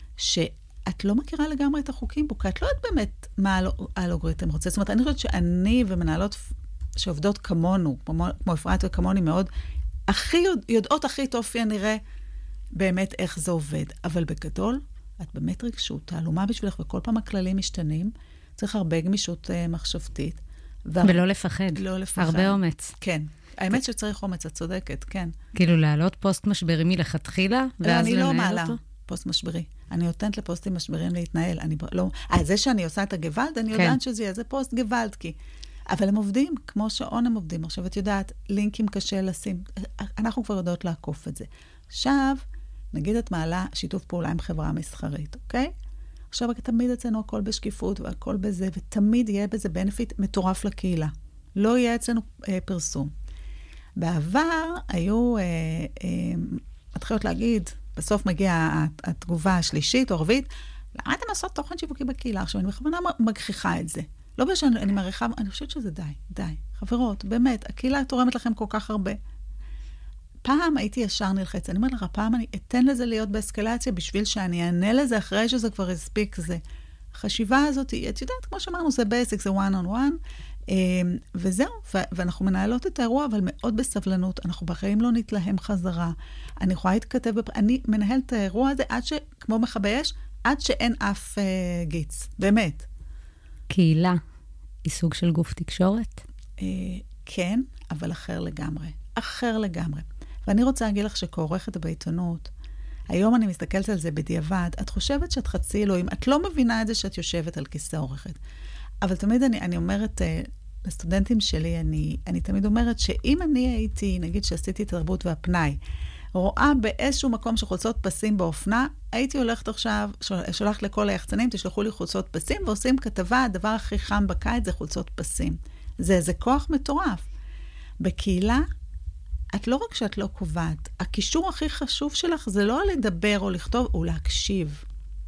שאת לא מכירה לגמרי את החוקים בו, כי את לא יודעת באמת מה האלגוריתם רוצה. זאת אומרת, אני חושבת שאני ומנהלות שעובדות כמונו, כמו, כמו אפרת וכמוני מאוד, הכי יודע, יודעות הכי טוב נראה באמת איך זה עובד. אבל בגדול, את במטריקס שהוא תעלומה בשבילך, וכל פעם הכללים משתנים, צריך הרבה גמישות uh, מחשבתית. והר... ולא לפחד. לא לפחד. הרבה אומץ. כן. האמת שצריך אומץ, את צודקת, כן. כאילו להעלות פוסט משברי מלכתחילה, ואז לנהל אותו? אני לא מעלה פוסט משברי. אני נותנת לפוסטים משברים להתנהל. אני לא... אה, זה שאני עושה את הגוואלד, אני יודעת שזה יהיה, זה פוסט גוואלד, כי... אבל הם עובדים, כמו שעון הם עובדים. עכשיו, את יודעת, לינקים קשה לשים. אנחנו כבר יודעות לעקוף את זה. עכשיו, נגיד את מעלה שיתוף פעולה עם חברה מסחרית, אוקיי? עכשיו, תמיד אצלנו הכל בשקיפות והכל בזה, ותמיד יהיה בזה בנפיט מטורף לקהילה. לא יהיה אצלנו אה, פרסום. בעבר היו, אה, אה, מתחילות להגיד, בסוף מגיעה התגובה השלישית או הרביעית, למה אתם לעשות תוכן שיווקי בקהילה? עכשיו, אני בכוונה מגחיכה את זה. לא בגלל שאני מעריכה, אני חושבת שזה די, די. חברות, באמת, הקהילה תורמת לכם כל כך הרבה. פעם הייתי ישר נלחץ, אני אומרת לך, פעם אני אתן לזה להיות באסקלציה, בשביל שאני אענה לזה אחרי שזה כבר הספיק זה. החשיבה הזאת, את יודעת, כמו שאמרנו, זה basic, זה one on one, וזהו, ואנחנו מנהלות את האירוע, אבל מאוד בסבלנות, אנחנו בחיים לא נתלהם חזרה. אני יכולה להתכתב, אני מנהלת את האירוע הזה, עד ש, כמו מכבי אש, עד שאין אף uh, גיץ, באמת. קהילה היא סוג של גוף תקשורת? Uh, כן, אבל אחר לגמרי. אחר לגמרי. ואני רוצה להגיד לך שכעורכת בעיתונות, היום אני מסתכלת על זה בדיעבד, את חושבת שאת חצי אלוהים, את לא מבינה את זה שאת יושבת על כיסא עורכת. אבל תמיד אני, אני אומרת, uh, לסטודנטים שלי, אני, אני תמיד אומרת שאם אני הייתי, נגיד שעשיתי תרבות והפנאי, רואה באיזשהו מקום שחולצות פסים באופנה, הייתי הולכת עכשיו, שולחת לכל היחצנים, תשלחו לי חולצות פסים, ועושים כתבה, הדבר הכי חם בקיץ זה חולצות פסים. זה איזה כוח מטורף. בקהילה, את לא רק שאת לא קובעת, הקישור הכי חשוב שלך זה לא לדבר או לכתוב, הוא להקשיב.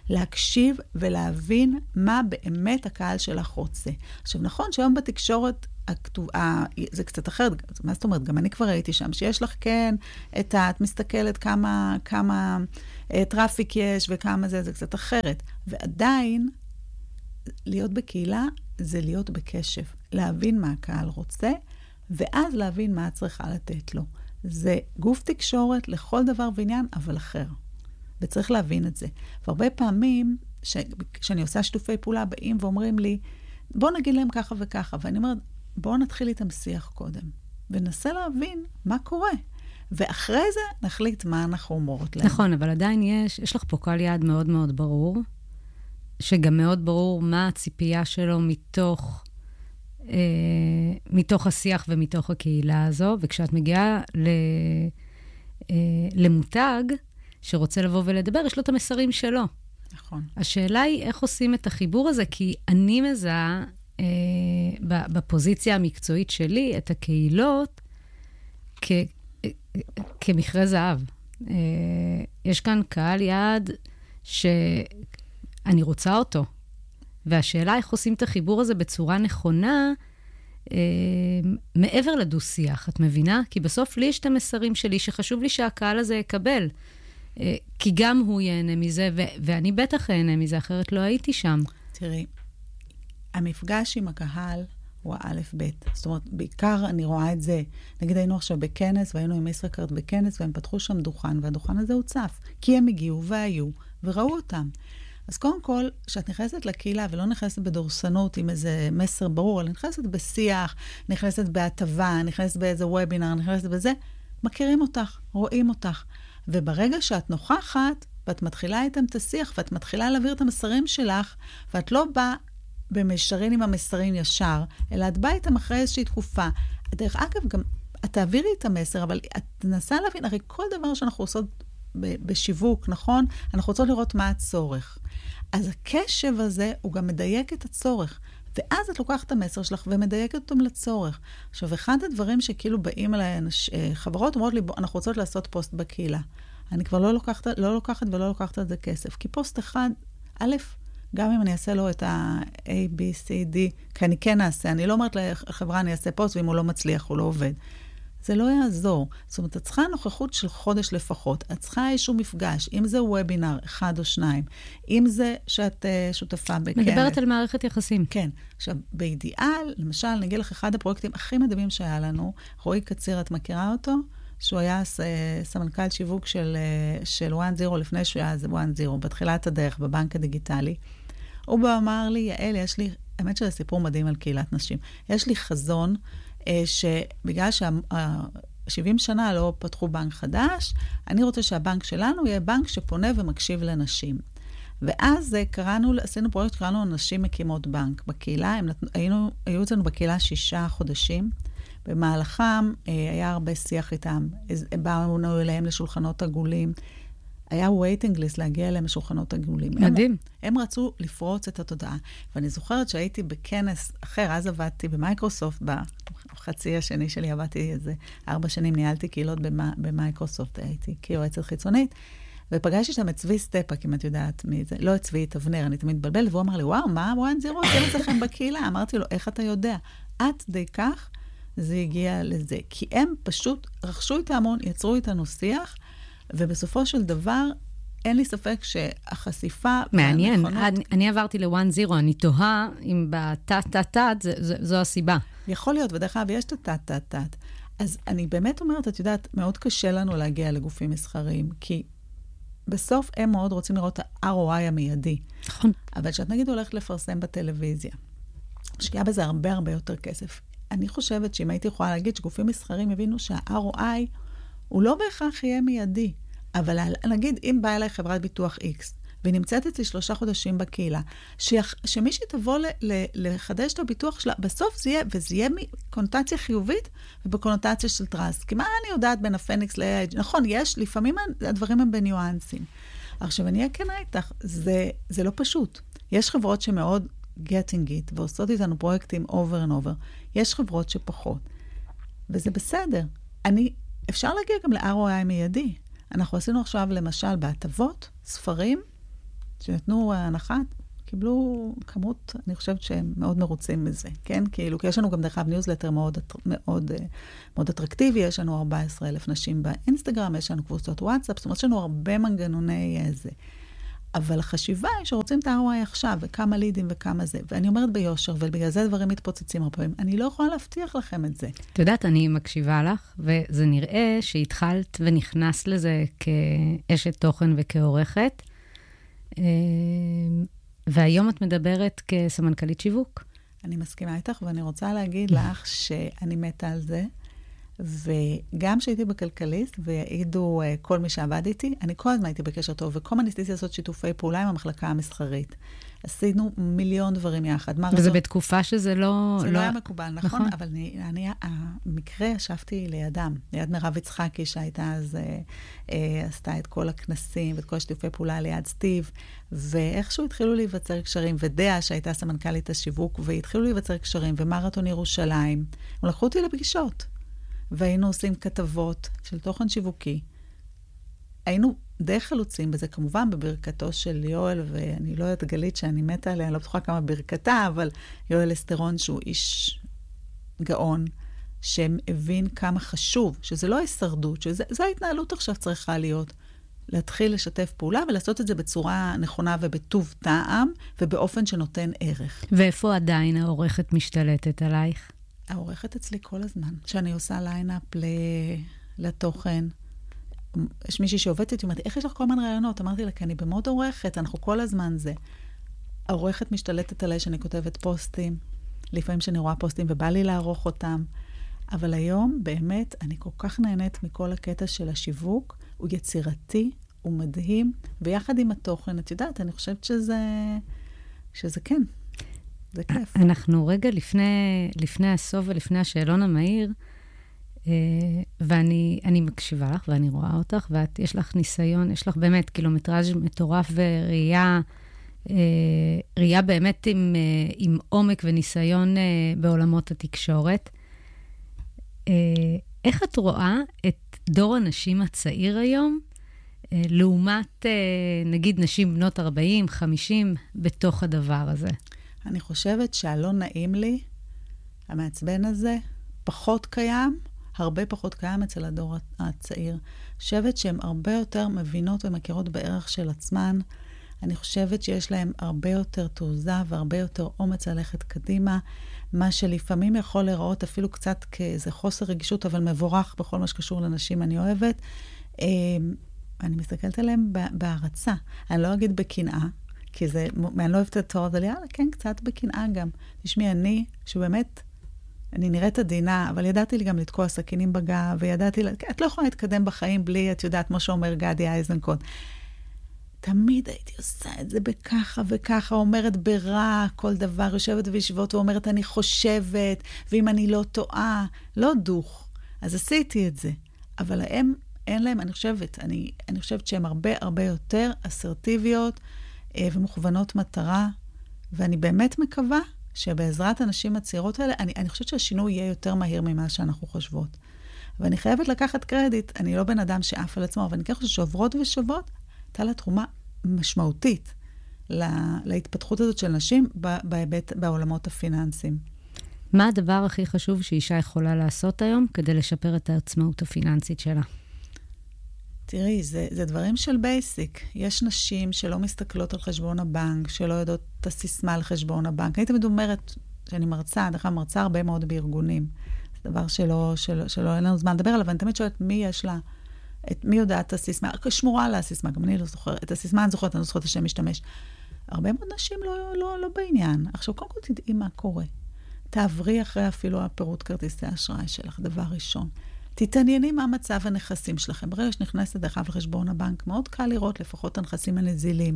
להקשיב ולהבין מה באמת הקהל שלך רוצה. עכשיו, נכון שהיום בתקשורת הכתובה, זה קצת אחרת, מה זאת אומרת? גם אני כבר הייתי שם, שיש לך כן, את ה, את מסתכלת כמה, כמה אה, טראפיק יש וכמה זה, זה קצת אחרת. ועדיין, להיות בקהילה זה להיות בקשב. להבין מה הקהל רוצה, ואז להבין מה את צריכה לתת לו. זה גוף תקשורת לכל דבר ועניין, אבל אחר. וצריך להבין את זה. והרבה פעמים, כשאני עושה שיתופי פעולה, באים ואומרים לי, בוא נגיד להם ככה וככה, ואני אומרת, בואו נתחיל איתם שיח קודם, וננסה להבין מה קורה. ואחרי זה נחליט מה אנחנו אומרות להם. נכון, אבל עדיין יש, יש לך פה קהל יעד מאוד מאוד ברור, שגם מאוד ברור מה הציפייה שלו מתוך, אה, מתוך השיח ומתוך הקהילה הזו, וכשאת מגיעה ל, אה, למותג שרוצה לבוא ולדבר, יש לו את המסרים שלו. נכון. השאלה היא איך עושים את החיבור הזה, כי אני מזהה אה, בפוזיציה המקצועית שלי את הקהילות כ, כמכרה זהב. אה, יש כאן קהל יעד שאני רוצה אותו, והשאלה איך עושים את החיבור הזה בצורה נכונה, אה, מעבר לדו-שיח, את מבינה? כי בסוף לי יש את המסרים שלי שחשוב לי שהקהל הזה יקבל. כי גם הוא ייהנה מזה, ו- ואני בטח ייהנה מזה, אחרת לא הייתי שם. תראי, המפגש עם הקהל הוא האלף בית. זאת אומרת, בעיקר אני רואה את זה, נגיד היינו עכשיו בכנס, והיינו עם ישראכרט בכנס, והם פתחו שם דוכן, והדוכן הזה הוצף. כי הם הגיעו והיו, וראו אותם. אז קודם כל, כשאת נכנסת לקהילה, ולא נכנסת בדורסנות עם איזה מסר ברור, אלא נכנסת בשיח, נכנסת בהטבה, נכנסת באיזה וובינר, נכנסת בזה, מכירים אותך, רואים אותך. וברגע שאת נוכחת, ואת מתחילה איתם את השיח, ואת מתחילה להעביר את המסרים שלך, ואת לא באה במישרין עם המסרים ישר, אלא את באה איתם אחרי איזושהי תקופה. דרך אגב, גם את תעבירי את המסר, אבל את תנסה להבין, הרי כל דבר שאנחנו עושות בשיווק, נכון? אנחנו רוצות לראות מה הצורך. אז הקשב הזה הוא גם מדייק את הצורך. ואז את לוקחת את המסר שלך ומדייקת אותם לצורך. עכשיו, אחד הדברים שכאילו באים אליי חברות, אומרות לי, בוא, אנחנו רוצות לעשות פוסט בקהילה. אני כבר לא לוקחת, לא לוקחת ולא לוקחת את זה כסף. כי פוסט אחד, א', גם אם אני אעשה לו את ה-A, B, C, D, כי אני כן אעשה, אני לא אומרת לחברה, אני אעשה פוסט, ואם הוא לא מצליח, הוא לא עובד. זה לא יעזור. זאת אומרת, את צריכה נוכחות של חודש לפחות. את צריכה איזשהו מפגש, אם זה וובינר, אחד או שניים, אם זה שאת uh, שותפה בכנס. מדברת על מערכת יחסים. כן. עכשיו, באידיאל, למשל, נגיד לך, אחד הפרויקטים הכי מדהימים שהיה לנו, רועי קציר, את מכירה אותו? שהוא היה סמנכ"ל שיווק של, של וואן זירו, לפני שהוא היה וואן זירו, בתחילת הדרך, בבנק הדיגיטלי. הוא בא אמר לי, יעל, יש לי, האמת שזה סיפור מדהים על קהילת נשים, יש לי חזון, שבגלל שה-שבעים שנה לא פתחו בנק חדש, אני רוצה שהבנק שלנו יהיה בנק שפונה ומקשיב לנשים. ואז קראנו, עשינו פרויקט, קראנו נשים מקימות בנק בקהילה, הם נת... היינו, היו אצלנו בקהילה שישה חודשים, במהלכם היה הרבה שיח איתם, באנו אליהם לשולחנות עגולים, היה waiting list להגיע אליהם לשולחנות עגולים. מדהים. הם, הם רצו לפרוץ את התודעה. ואני זוכרת שהייתי בכנס אחר, אז עבדתי במייקרוסופט, בחצי השני שלי עבדתי איזה ארבע שנים, ניהלתי קהילות במייקרוסופט, הייתי כיועצת חיצונית, ופגשתי שם את צבי סטפק, אם את יודעת מי זה, לא את צבי, את אבנר, אני תמיד מתבלבל, והוא אמר לי, וואו, מה וואן זירו, אתם אצלכם בקהילה? אמרתי לו, איך אתה יודע? עד די כך זה הגיע לזה. כי הם פשוט רכשו את ההמון, יצרו איתנו שיח, ובסופו של דבר, אין לי ספק שהחשיפה... מעניין. אני, אני עברתי ל-וואן זירו, אני תוהה אם בתת-תת-תת, זו הסיבה. יכול להיות, ודרך אגב, יש את התת-תת-תת. אז אני באמת אומרת, את יודעת, מאוד קשה לנו להגיע לגופים מסחריים, כי בסוף הם מאוד רוצים לראות את ה-אר או איי המיידי. נכון. אבל שאת נגיד הולכת לפרסם בטלוויזיה, משקיעה בזה הרבה הרבה יותר כסף. אני חושבת שאם הייתי יכולה להגיד שגופים מסחריים יבינו שה-אר או איי הוא לא בהכרח יהיה מיידי, אבל נגיד, אם באה אליי חברת ביטוח X, והיא נמצאת אצלי שלושה חודשים בקהילה, שיח, שמי שתבוא ל, ל, לחדש את הביטוח שלה, בסוף זה יהיה, וזה יהיה בקונוטציה חיובית, ובקונוטציה של טרסט. כי מה אני יודעת בין הפניקס ל-איי איי ג'י? נכון, יש, לפעמים הדברים הם בניואנסים. עכשיו, אני אהיה כנה איתך, זה, זה לא פשוט. יש חברות שמאוד getting it, ועושות איתנו פרויקטים over and over. יש חברות שפחות. וזה בסדר. אני... אפשר להגיע גם ל-אר או איי מיידי. אנחנו עשינו עכשיו, למשל, בהטבות, ספרים, שנתנו הנחה, קיבלו כמות, אני חושבת שהם מאוד מרוצים מזה, כן? כאילו, כי יש לנו גם דרך אגב ניוזלטר מאוד, מאוד, מאוד אטרקטיבי, יש לנו ארבע עשרה אלף נשים באינסטגרם, יש לנו קבוצות וואטסאפ, זאת אומרת, יש לנו הרבה מנגנוני זה. אבל החשיבה היא שרוצים את ה-אר או איי עכשיו, וכמה לידים וכמה זה. ואני אומרת ביושר, ובגלל זה דברים מתפוצצים הרבה פעמים. אני לא יכולה להבטיח לכם את זה. את יודעת, אני מקשיבה לך, וזה נראה שהתחלת ונכנס לזה כאשת תוכן וכעורכת, והיום את מדברת כסמנכ"לית שיווק. אני מסכימה איתך, ואני רוצה להגיד לך שאני מתה על זה, וגם שהייתי בכלכליסט, ויעידו uh, כל מי שעבד איתי, אני כל הזמן הייתי בקשר טוב, וכל מה ניסיתי לעשות שיתופי פעולה עם המחלקה המסחרית. עשינו מיליון דברים יחד. וזה רצות... בתקופה שזה לא... זה לא, לא היה מקובל, נכון? נכון. אבל אני, אני, המקרה ישבתי לידם, ליד מירב יצחקי, שהייתה אז, אה, אה, עשתה את כל הכנסים, ואת כל השיתופי פעולה ליד סטיב, ואיכשהו התחילו להיווצר קשרים, ודעה שהייתה סמנכ"לית השיווק, והתחילו להיווצר קשרים, ומרתון ירושלים. הם לקחו אותי לפגישות. והיינו עושים כתבות של תוכן שיווקי. היינו די חלוצים בזה, כמובן, בברכתו של יואל, ואני לא יודעת גלית שאני מתה עליה, אני לא בטוחה כמה ברכתה, אבל יואל אסטרון, שהוא איש גאון, שהבין כמה חשוב, שזה לא הישרדות, שזו ההתנהלות עכשיו צריכה להיות, להתחיל לשתף פעולה, ולעשות את זה בצורה נכונה ובטוב טעם, ובאופן שנותן ערך. ואיפה עדיין העורכת משתלטת עלייך? העורכת אצלי כל הזמן. שאני עושה ליינאפ לתוכן. יש מישהי שעובדת איתי, אמרתי, איך יש לך כל הזמן רעיונות? אמרתי לה, כי אני במוד עורכת, אנחנו כל הזמן זה. העורכת משתלטת עליי שאני כותבת פוסטים, לפעמים שאני רואה פוסטים ובא לי לערוך אותם, אבל היום באמת אני כל כך נהנית מכל הקטע של השיווק, הוא יצירתי, הוא מדהים, ויחד עם התוכן, את יודעת, אני חושבת שזה, שזה כן. זה כיף. אנחנו רגע לפני, לפני הסוף ולפני השאלון המהיר, ואני אני מקשיבה לך ואני רואה אותך, ואת, יש לך ניסיון, יש לך באמת קילומטראז' מטורף וראייה, ראייה באמת עם, עם עומק וניסיון בעולמות התקשורת. איך את רואה את דור הנשים הצעיר היום, לעומת, נגיד, נשים בנות ארבעים, חמישים, בתוך הדבר הזה? אני חושבת שהלא נעים לי, המעצבן הזה, פחות קיים, הרבה פחות קיים אצל הדור הצעיר. אני חושבת שהן הרבה יותר מבינות ומכירות בערך של עצמן. אני חושבת שיש להן הרבה יותר תעוזה והרבה יותר אומץ ללכת קדימה, מה שלפעמים יכול לראות אפילו קצת כאיזה חוסר רגישות, אבל מבורך בכל מה שקשור לנשים אני אוהבת. אני מסתכלת עליהן בהערצה. אני לא אגיד בקנאה, כי זה, אני לא אוהבת את התואר, אבל יאללה, כן, קצת בקנאה גם. תשמעי, אני, שבאמת, אני נראית עדינה, אבל ידעתי לי גם לתקוע סכינים בגב, וידעתי, את לא יכולה להתקדם בחיים בלי, את יודעת, כמו שאומר גדי אייזנקוט. תמיד הייתי עושה את זה בככה וככה, אומרת ברע כל דבר, יושבת וישבות ואומרת, אני חושבת, ואם אני לא טועה, לא דוך. אז עשיתי את זה. אבל הם, אין להם, אני חושבת, אני, אני חושבת שהן הרבה הרבה יותר אסרטיביות, ומוכוונות מטרה, ואני באמת מקווה שבעזרת הנשים הצעירות האלה, אני, אני חושבת שהשינוי יהיה יותר מהיר ממה שאנחנו חושבות. ואני חייבת לקחת קרדיט, אני לא בן אדם שאף על עצמו, אבל אני חושבת שעוברות ושוות, הייתה לה תרומה משמעותית לה, להתפתחות הזאת של נשים בהיבט, בעולמות הפיננסיים. מה הדבר הכי חשוב שאישה יכולה לעשות היום כדי לשפר את העצמאות הפיננסית שלה? תראי, זה, זה דברים של בייסיק. יש נשים שלא מסתכלות על חשבון הבנק, שלא יודעות את הסיסמה על חשבון הבנק. אני תמיד אומרת שאני מרצה, דרך כלל מרצה הרבה מאוד בארגונים. זה דבר שלא, שלא, שלא אין לנו זמן לדבר עליו, ואני תמיד שואלת מי יש לה, את מי יודעת את הסיסמה, שמורה לה הסיסמה, גם אני לא זוכרת, את הסיסמה אני זוכרת, אני לא זוכרת השם משתמש. הרבה מאוד נשים לא, לא, לא בעניין. עכשיו, קודם כל תדעי מה קורה. תעברי אחרי אפילו הפירוט כרטיסי האשראי שלך, דבר ראשון. תתענייני מה מצב הנכסים שלכם. ברגע שנכנסת דרך אגב לחשבון הבנק, מאוד קל לראות לפחות הנכסים הנזילים.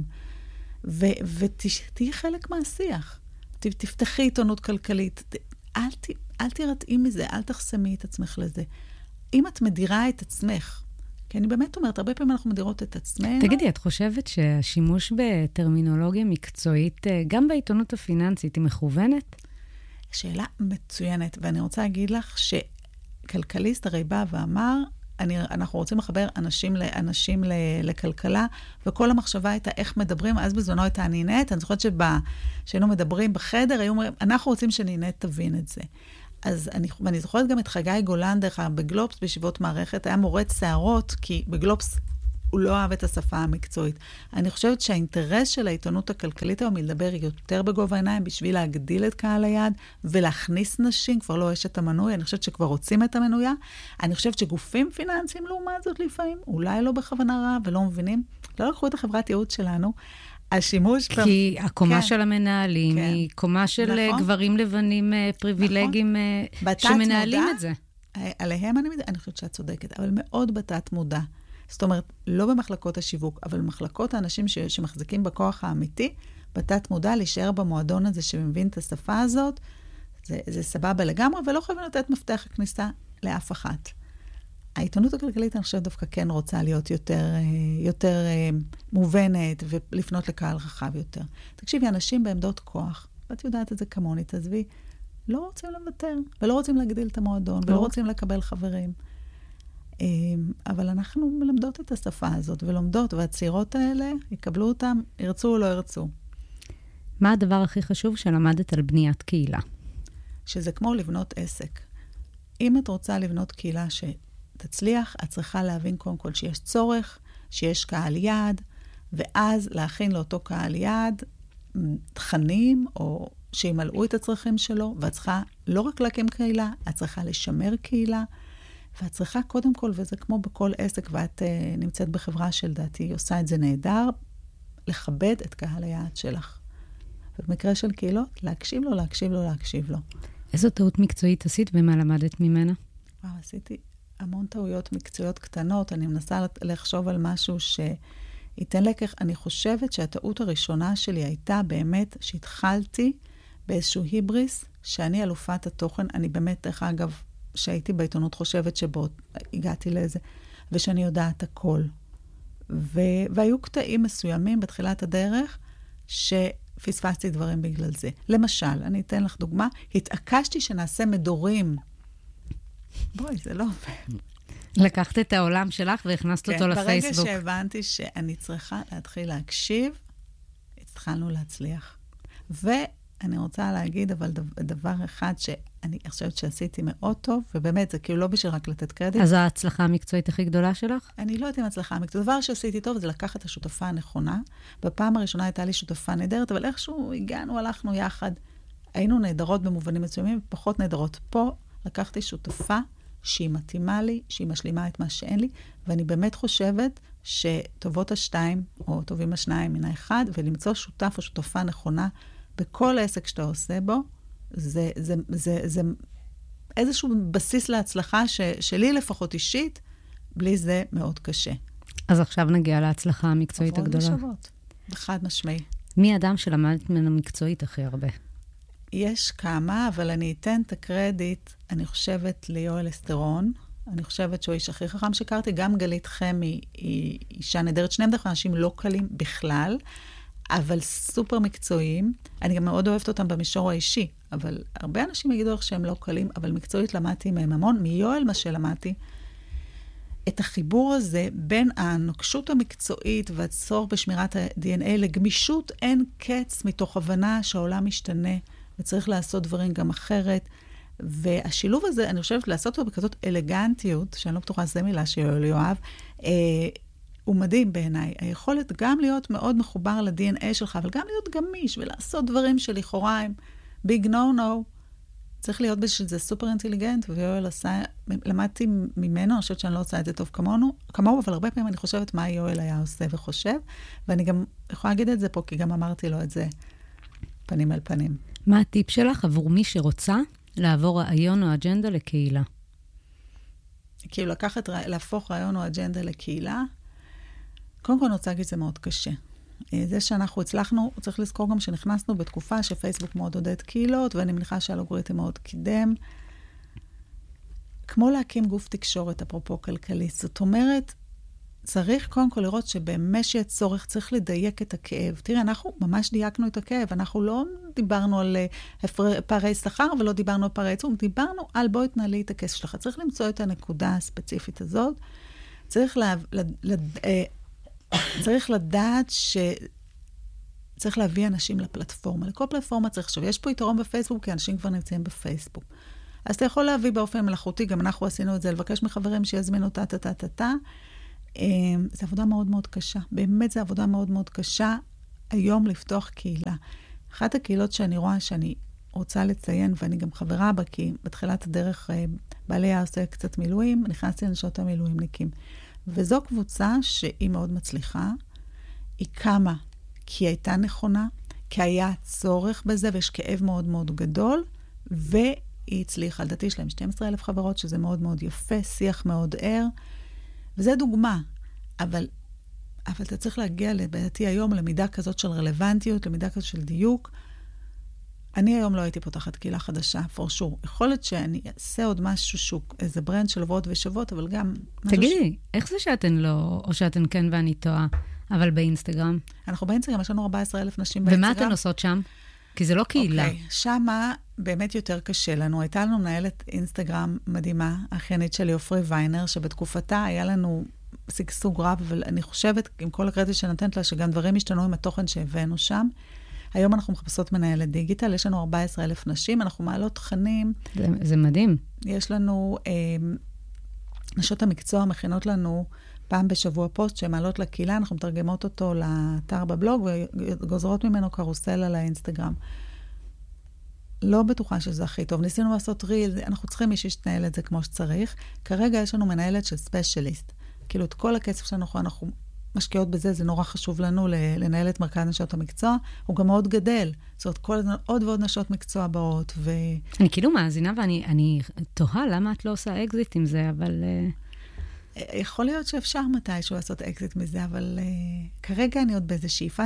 ותהי חלק מהשיח. תפתחי עיתונות כלכלית. אל, ת, אל תירתעי מזה, אל תחסמי את עצמך לזה. אם את מדירה את עצמך, כי אני באמת אומרת, הרבה פעמים אנחנו מדירות את עצמנו. תגידי, את חושבת שהשימוש בטרמינולוגיה מקצועית, גם בעיתונות הפיננסית, היא מכוונת? שאלה מצוינת, ואני רוצה להגיד לך ש... כלכליסט הרי בא ואמר, אני, אנחנו רוצים לחבר אנשים לאנשים ל, לכלכלה, וכל המחשבה הייתה איך מדברים, אז בזמנו הייתה נינט, אני זוכרת שהיינו מדברים בחדר, היו אומרים, אנחנו רוצים שנינט תבין את זה. אז אני, ואני זוכרת גם את חגי גולן, דרך אגב, בגלובס, בישיבות מערכת, היה מורד שערות, כי בגלובס הוא לא אהב את השפה המקצועית. אני חושבת שהאינטרס של העיתונות הכלכלית היום מלדבר יותר בגובה העיניים, בשביל להגדיל את קהל היד, ולהכניס נשים, כבר לא יש את המנוי, אני חושבת שכבר רוצים את המנויה. אני חושבת שגופים פיננסיים לעומת זאת לפעמים, אולי לא בכוונה רע ולא מבינים, לא לקחו את החברת ייעוץ שלנו, השימוש... כי הקומה של המנהלים היא קומה של גברים לבנים פריבילגיים שמנהלים את זה. עליהם אני חושבת שאת צודקת, אבל מאוד בתת מודע. זאת אומרת, לא במחלקות השיווק, אבל במחלקות האנשים ש- שמחזיקים בכוח האמיתי, בתת מודע להישאר במועדון הזה שמבין את השפה הזאת, זה, זה סבבה לגמרי, ולא חייבים לתת מפתח הכניסה לאף אחת. העיתונות הכלכלית, אני חושבת, דווקא כן רוצה להיות יותר, יותר מובנת, ולפנות לקהל רחב יותר. תקשיבי, אנשים בעמדות כוח, ואת יודעת את זה כמוני, תעזבי, לא רוצים לוותר, ולא רוצים להגדיל את המועדון, ולא רוצים לקבל חברים. אבל אנחנו מלמדות את השפה הזאת, ולומדות, והצעירות האלה יקבלו אותם, ירצו או לא ירצו. מה הדבר הכי חשוב שלמדת על בניית קהילה? שזה כמו לבנות עסק. אם את רוצה לבנות קהילה שתצליח, את צריכה להבין קודם כל שיש צורך, שיש קהל יעד, ואז להכין לאותו קהל יעד תכנים, או שימלאו את הצרכים שלו, ואת צריכה לא רק להקים קהילה, את צריכה לשמר קהילה, ואת צריכה קודם כל, וזה כמו בכל עסק, ואת uh, נמצאת בחברה של דעתי, היא עושה את זה נהדר, לכבד את קהל היעד שלך. ובמקרה של קהילות, להקשיב לו, להקשיב לו, להקשיב לו. איזו טעות מקצועית עשית ומה למדת ממנה? וואו, עשיתי המון טעויות מקצועיות קטנות, אני מנסה לחשוב על משהו שייתן לקח. אני חושבת שהטעות הראשונה שלי הייתה באמת שהתחלתי באיזשהו היבריס, שאני אלופת התוכן, אני באמת, דרך אגב, שהייתי בעיתונות חושבת שבו הגעתי לזה, ושאני יודעת הכל. ו... והיו קטעים מסוימים בתחילת הדרך, שפספסתי דברים בגלל זה. למשל, אני אתן לך דוגמה, התעקשתי שנעשה מדורים. בואי, זה לא... לקחת את העולם שלך והכנסת אותו לפייסבוק. ברגע שהבנתי שאני צריכה להתחיל להקשיב, התחלנו להצליח. ו... אני רוצה להגיד, אבל דבר אחד שאני חושבת שעשיתי מאוד טוב, ובאמת זה כאילו לא בשביל רק לתת קרדיט. אז ההצלחה המקצועית הכי גדולה שלך? אני לא יודעת אם הצלחה המקצועית. דבר שעשיתי טוב זה לקחת את השותפה הנכונה. בפעם הראשונה הייתה לי שותפה נהדרת, אבל איכשהו הגענו, הלכנו יחד. היינו נהדרות במובנים מסוימים, פחות נהדרות. פה לקחתי שותפה שהיא מתאימה לי, שהיא משלימה את מה שאין לי, ואני באמת חושבת שטובות השתיים, או טובים השניים מן האחד, ולמצוא שותף או שותפה נכונה, בכל העסק שאתה עושה בו, זה, זה, זה, זה איזשהו בסיס להצלחה ש, שלי לפחות אישית, בלי זה מאוד קשה. אז עכשיו נגיע להצלחה המקצועית הגדולה. עברות ושוות, בחד משמעי. מי האדם שלמדת ממנו מקצועית הכי הרבה? יש כמה, אבל אני אתן את הקרדיט, אני חושבת ליואל אסטרון, אני חושבת שהוא האיש הכי חכם שקרתי, גם גלית חמי היא אישה נהדרת, שניהם דרך אנשים לא קלים בכלל, אבל סופר מקצועיים. אני גם מאוד אוהבת אותם במישור האישי, אבל הרבה אנשים יגידו לך שהם לא קלים, אבל מקצועית למדתי מהם המון. מיואל מה שלמדתי, את החיבור הזה בין הנוקשות המקצועית והצורך בשמירת ה-די אן איי לגמישות אין קץ מתוך הבנה שהעולם משתנה, וצריך לעשות דברים גם אחרת. והשילוב הזה, אני חושבת לעשות אותו בכזאת אלגנטיות, שאני לא בטוחה, זו מילה שיואל יואב, אה, הוא מדהים בעיניי. היכולת גם להיות מאוד מחובר ל-די אן איי שלך, אבל גם להיות גמיש ולעשות דברים שלכאורה הם ביג נו נו. צריך להיות בשביל זה סופר אינטליגנט, ויואל עשה, למדתי ממנו, אני חושבת שאני לא עושה את זה טוב כמונו, כמוהו, אבל הרבה פעמים אני חושבת מה יואל היה עושה וחושב, ואני גם יכולה להגיד את זה פה, כי גם אמרתי לו את זה פנים אל פנים. מה הטיפ שלך עבור מי שרוצה לעבור רעיון או אג'נדה לקהילה? כאילו לקחת, להפוך רעיון או אג'נדה לקהילה, קודם כל אני רוצה להגיד שזה מאוד קשה. זה שאנחנו הצלחנו, צריך לזכור גם שנכנסנו בתקופה שפייסבוק מאוד עודד קהילות, ואני מניחה שהאלגוריתם מאוד קידם. כמו להקים גוף תקשורת, אפרופו כלכלי. זאת אומרת, צריך קודם כל לראות שבאמת שיהיה צורך, צריך לדייק את הכאב. תראה, אנחנו ממש דייקנו את הכאב, אנחנו לא דיברנו על הפר... פערי שכר ולא דיברנו על פערי ייצוג, דיברנו על בואי תנהלי את הכסף שלך. צריך למצוא את הנקודה הספציפית הזאת. צריך, לה... לד... לד... צריך לדעת ש... צריך להביא אנשים לפלטפורמה. לכל פלטפורמה צריך, עכשיו, יש פה יתרון בפייסבוק, כי אנשים כבר נמצאים בפייסבוק. אז אתה יכול להביא באופן מלאכותי, גם אנחנו עשינו את זה, לבקש מחברים שיזמינו טה-טה-טה-טה. זו עבודה מאוד מאוד קשה. באמת זו עבודה מאוד מאוד קשה היום לפתוח קהילה. אחת הקהילות שאני רואה שאני רוצה לציין, ואני גם חברה בה, כי בתחילת הדרך בעלי עושה קצת מילואים, נכנסתי לנשות המילואימניקים. וזו קבוצה שהיא מאוד מצליחה. היא קמה כי היא הייתה נכונה, כי היה צורך בזה, ויש כאב מאוד מאוד גדול, והיא הצליחה. לדעתי יש להם שנים עשר אלף חברות, שזה מאוד מאוד יפה, שיח מאוד ער, וזה דוגמה. אבל, אבל אתה צריך להגיע, לדעתי היום, למידה כזאת של רלוונטיות, למידה כזאת של דיוק. אני היום לא הייתי פותחת קהילה חדשה, for sure. יכול להיות שאני אעשה עוד משהו שוק, איזה ברנד של עברות ושוות, אבל גם... תגידי, ש... איך זה שאתן לא, או שאתן כן ואני טועה, אבל באינסטגרם? אנחנו באינסטגרם, יש לנו ארבעה עשר אלף נשים באינסטגרם. ומה אתן עושות שם? כי זה לא קהילה. אוקיי, שמה באמת יותר קשה לנו. הייתה לנו מנהלת אינסטגרם מדהימה, האחיינית שלי, עופרי ויינר, שבתקופתה היה לנו סגסוג רב, אבל אני חושבת, עם כל הקרדיט שנתנת לה, שגם דברים השתנו עם התוכן שהבאנו שם. היום אנחנו מחפשות מנהלת דיגיטל, יש לנו ארבעה עשר אלף נשים, אנחנו מעלות תכנים. זה, זה מדהים. יש לנו, אה, נשות המקצוע מכינות לנו פעם בשבוע פוסט שמעלות לקהילה, אנחנו מתרגמות אותו לאתר בבלוג, וגוזרות ממנו קרוסל על האינסטגרם. לא בטוחה שזה הכי טוב. ניסינו לעשות ריל, אנחנו צריכים מישהי שתנהל את זה כמו שצריך. כרגע יש לנו מנהלת של ספיישליסט. כאילו, את כל הכסף שלנו, אנחנו משקיעות בזה, זה נורא חשוב לנו לנהל את מרכז נשות המקצוע. הוא גם מאוד גדל. זאת אומרת, כל עוד ועוד נשות מקצוע באות. ו... אני כאילו מאזינה, ואני אני תוהה למה את לא עושה אקזיט עם זה, אבל... יכול להיות שאפשר מתישהו לעשות אקזיט מזה, אבל uh, כרגע אני עוד באיזו שאיפה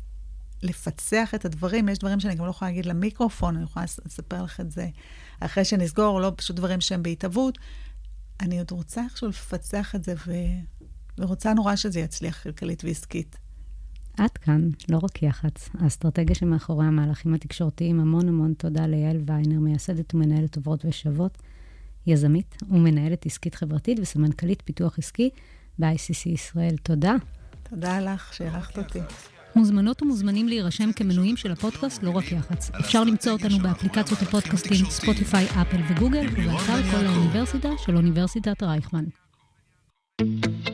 שלפצח את הדברים. יש דברים שאני גם לא יכולה להגיד למיקרופון, אני יכולה לספר לך את זה אחרי שנסגור, לא פשוט דברים שהם בהתאבות. אני עוד רוצה איכשהו לפצח את זה, ו... ורוצה נורא שזה יצליח כלכלית ועסקית. עד כאן, לא רק יח"צ. האסטרטגיה שמאחורי המהלכים התקשורתיים, המון המון תודה ליעל ויינר, מייסדת ומנהלת עוברות ושוות, יזמית ומנהלת עסקית חברתית וסמנכ"לית פיתוח עסקי ב-איי סי סי ישראל. תודה. תודה לך שהערכת אותי. מוזמנות ומוזמנים להירשם כמנויים של הפודקאסט, לא רק יח"צ. אפשר למצוא אותנו באפליקציות הפודקאסטים, ספוטיפיי, אפל וגוגל, ובאתר כל האוניברסיטה של אוניברסיטת רייכמן.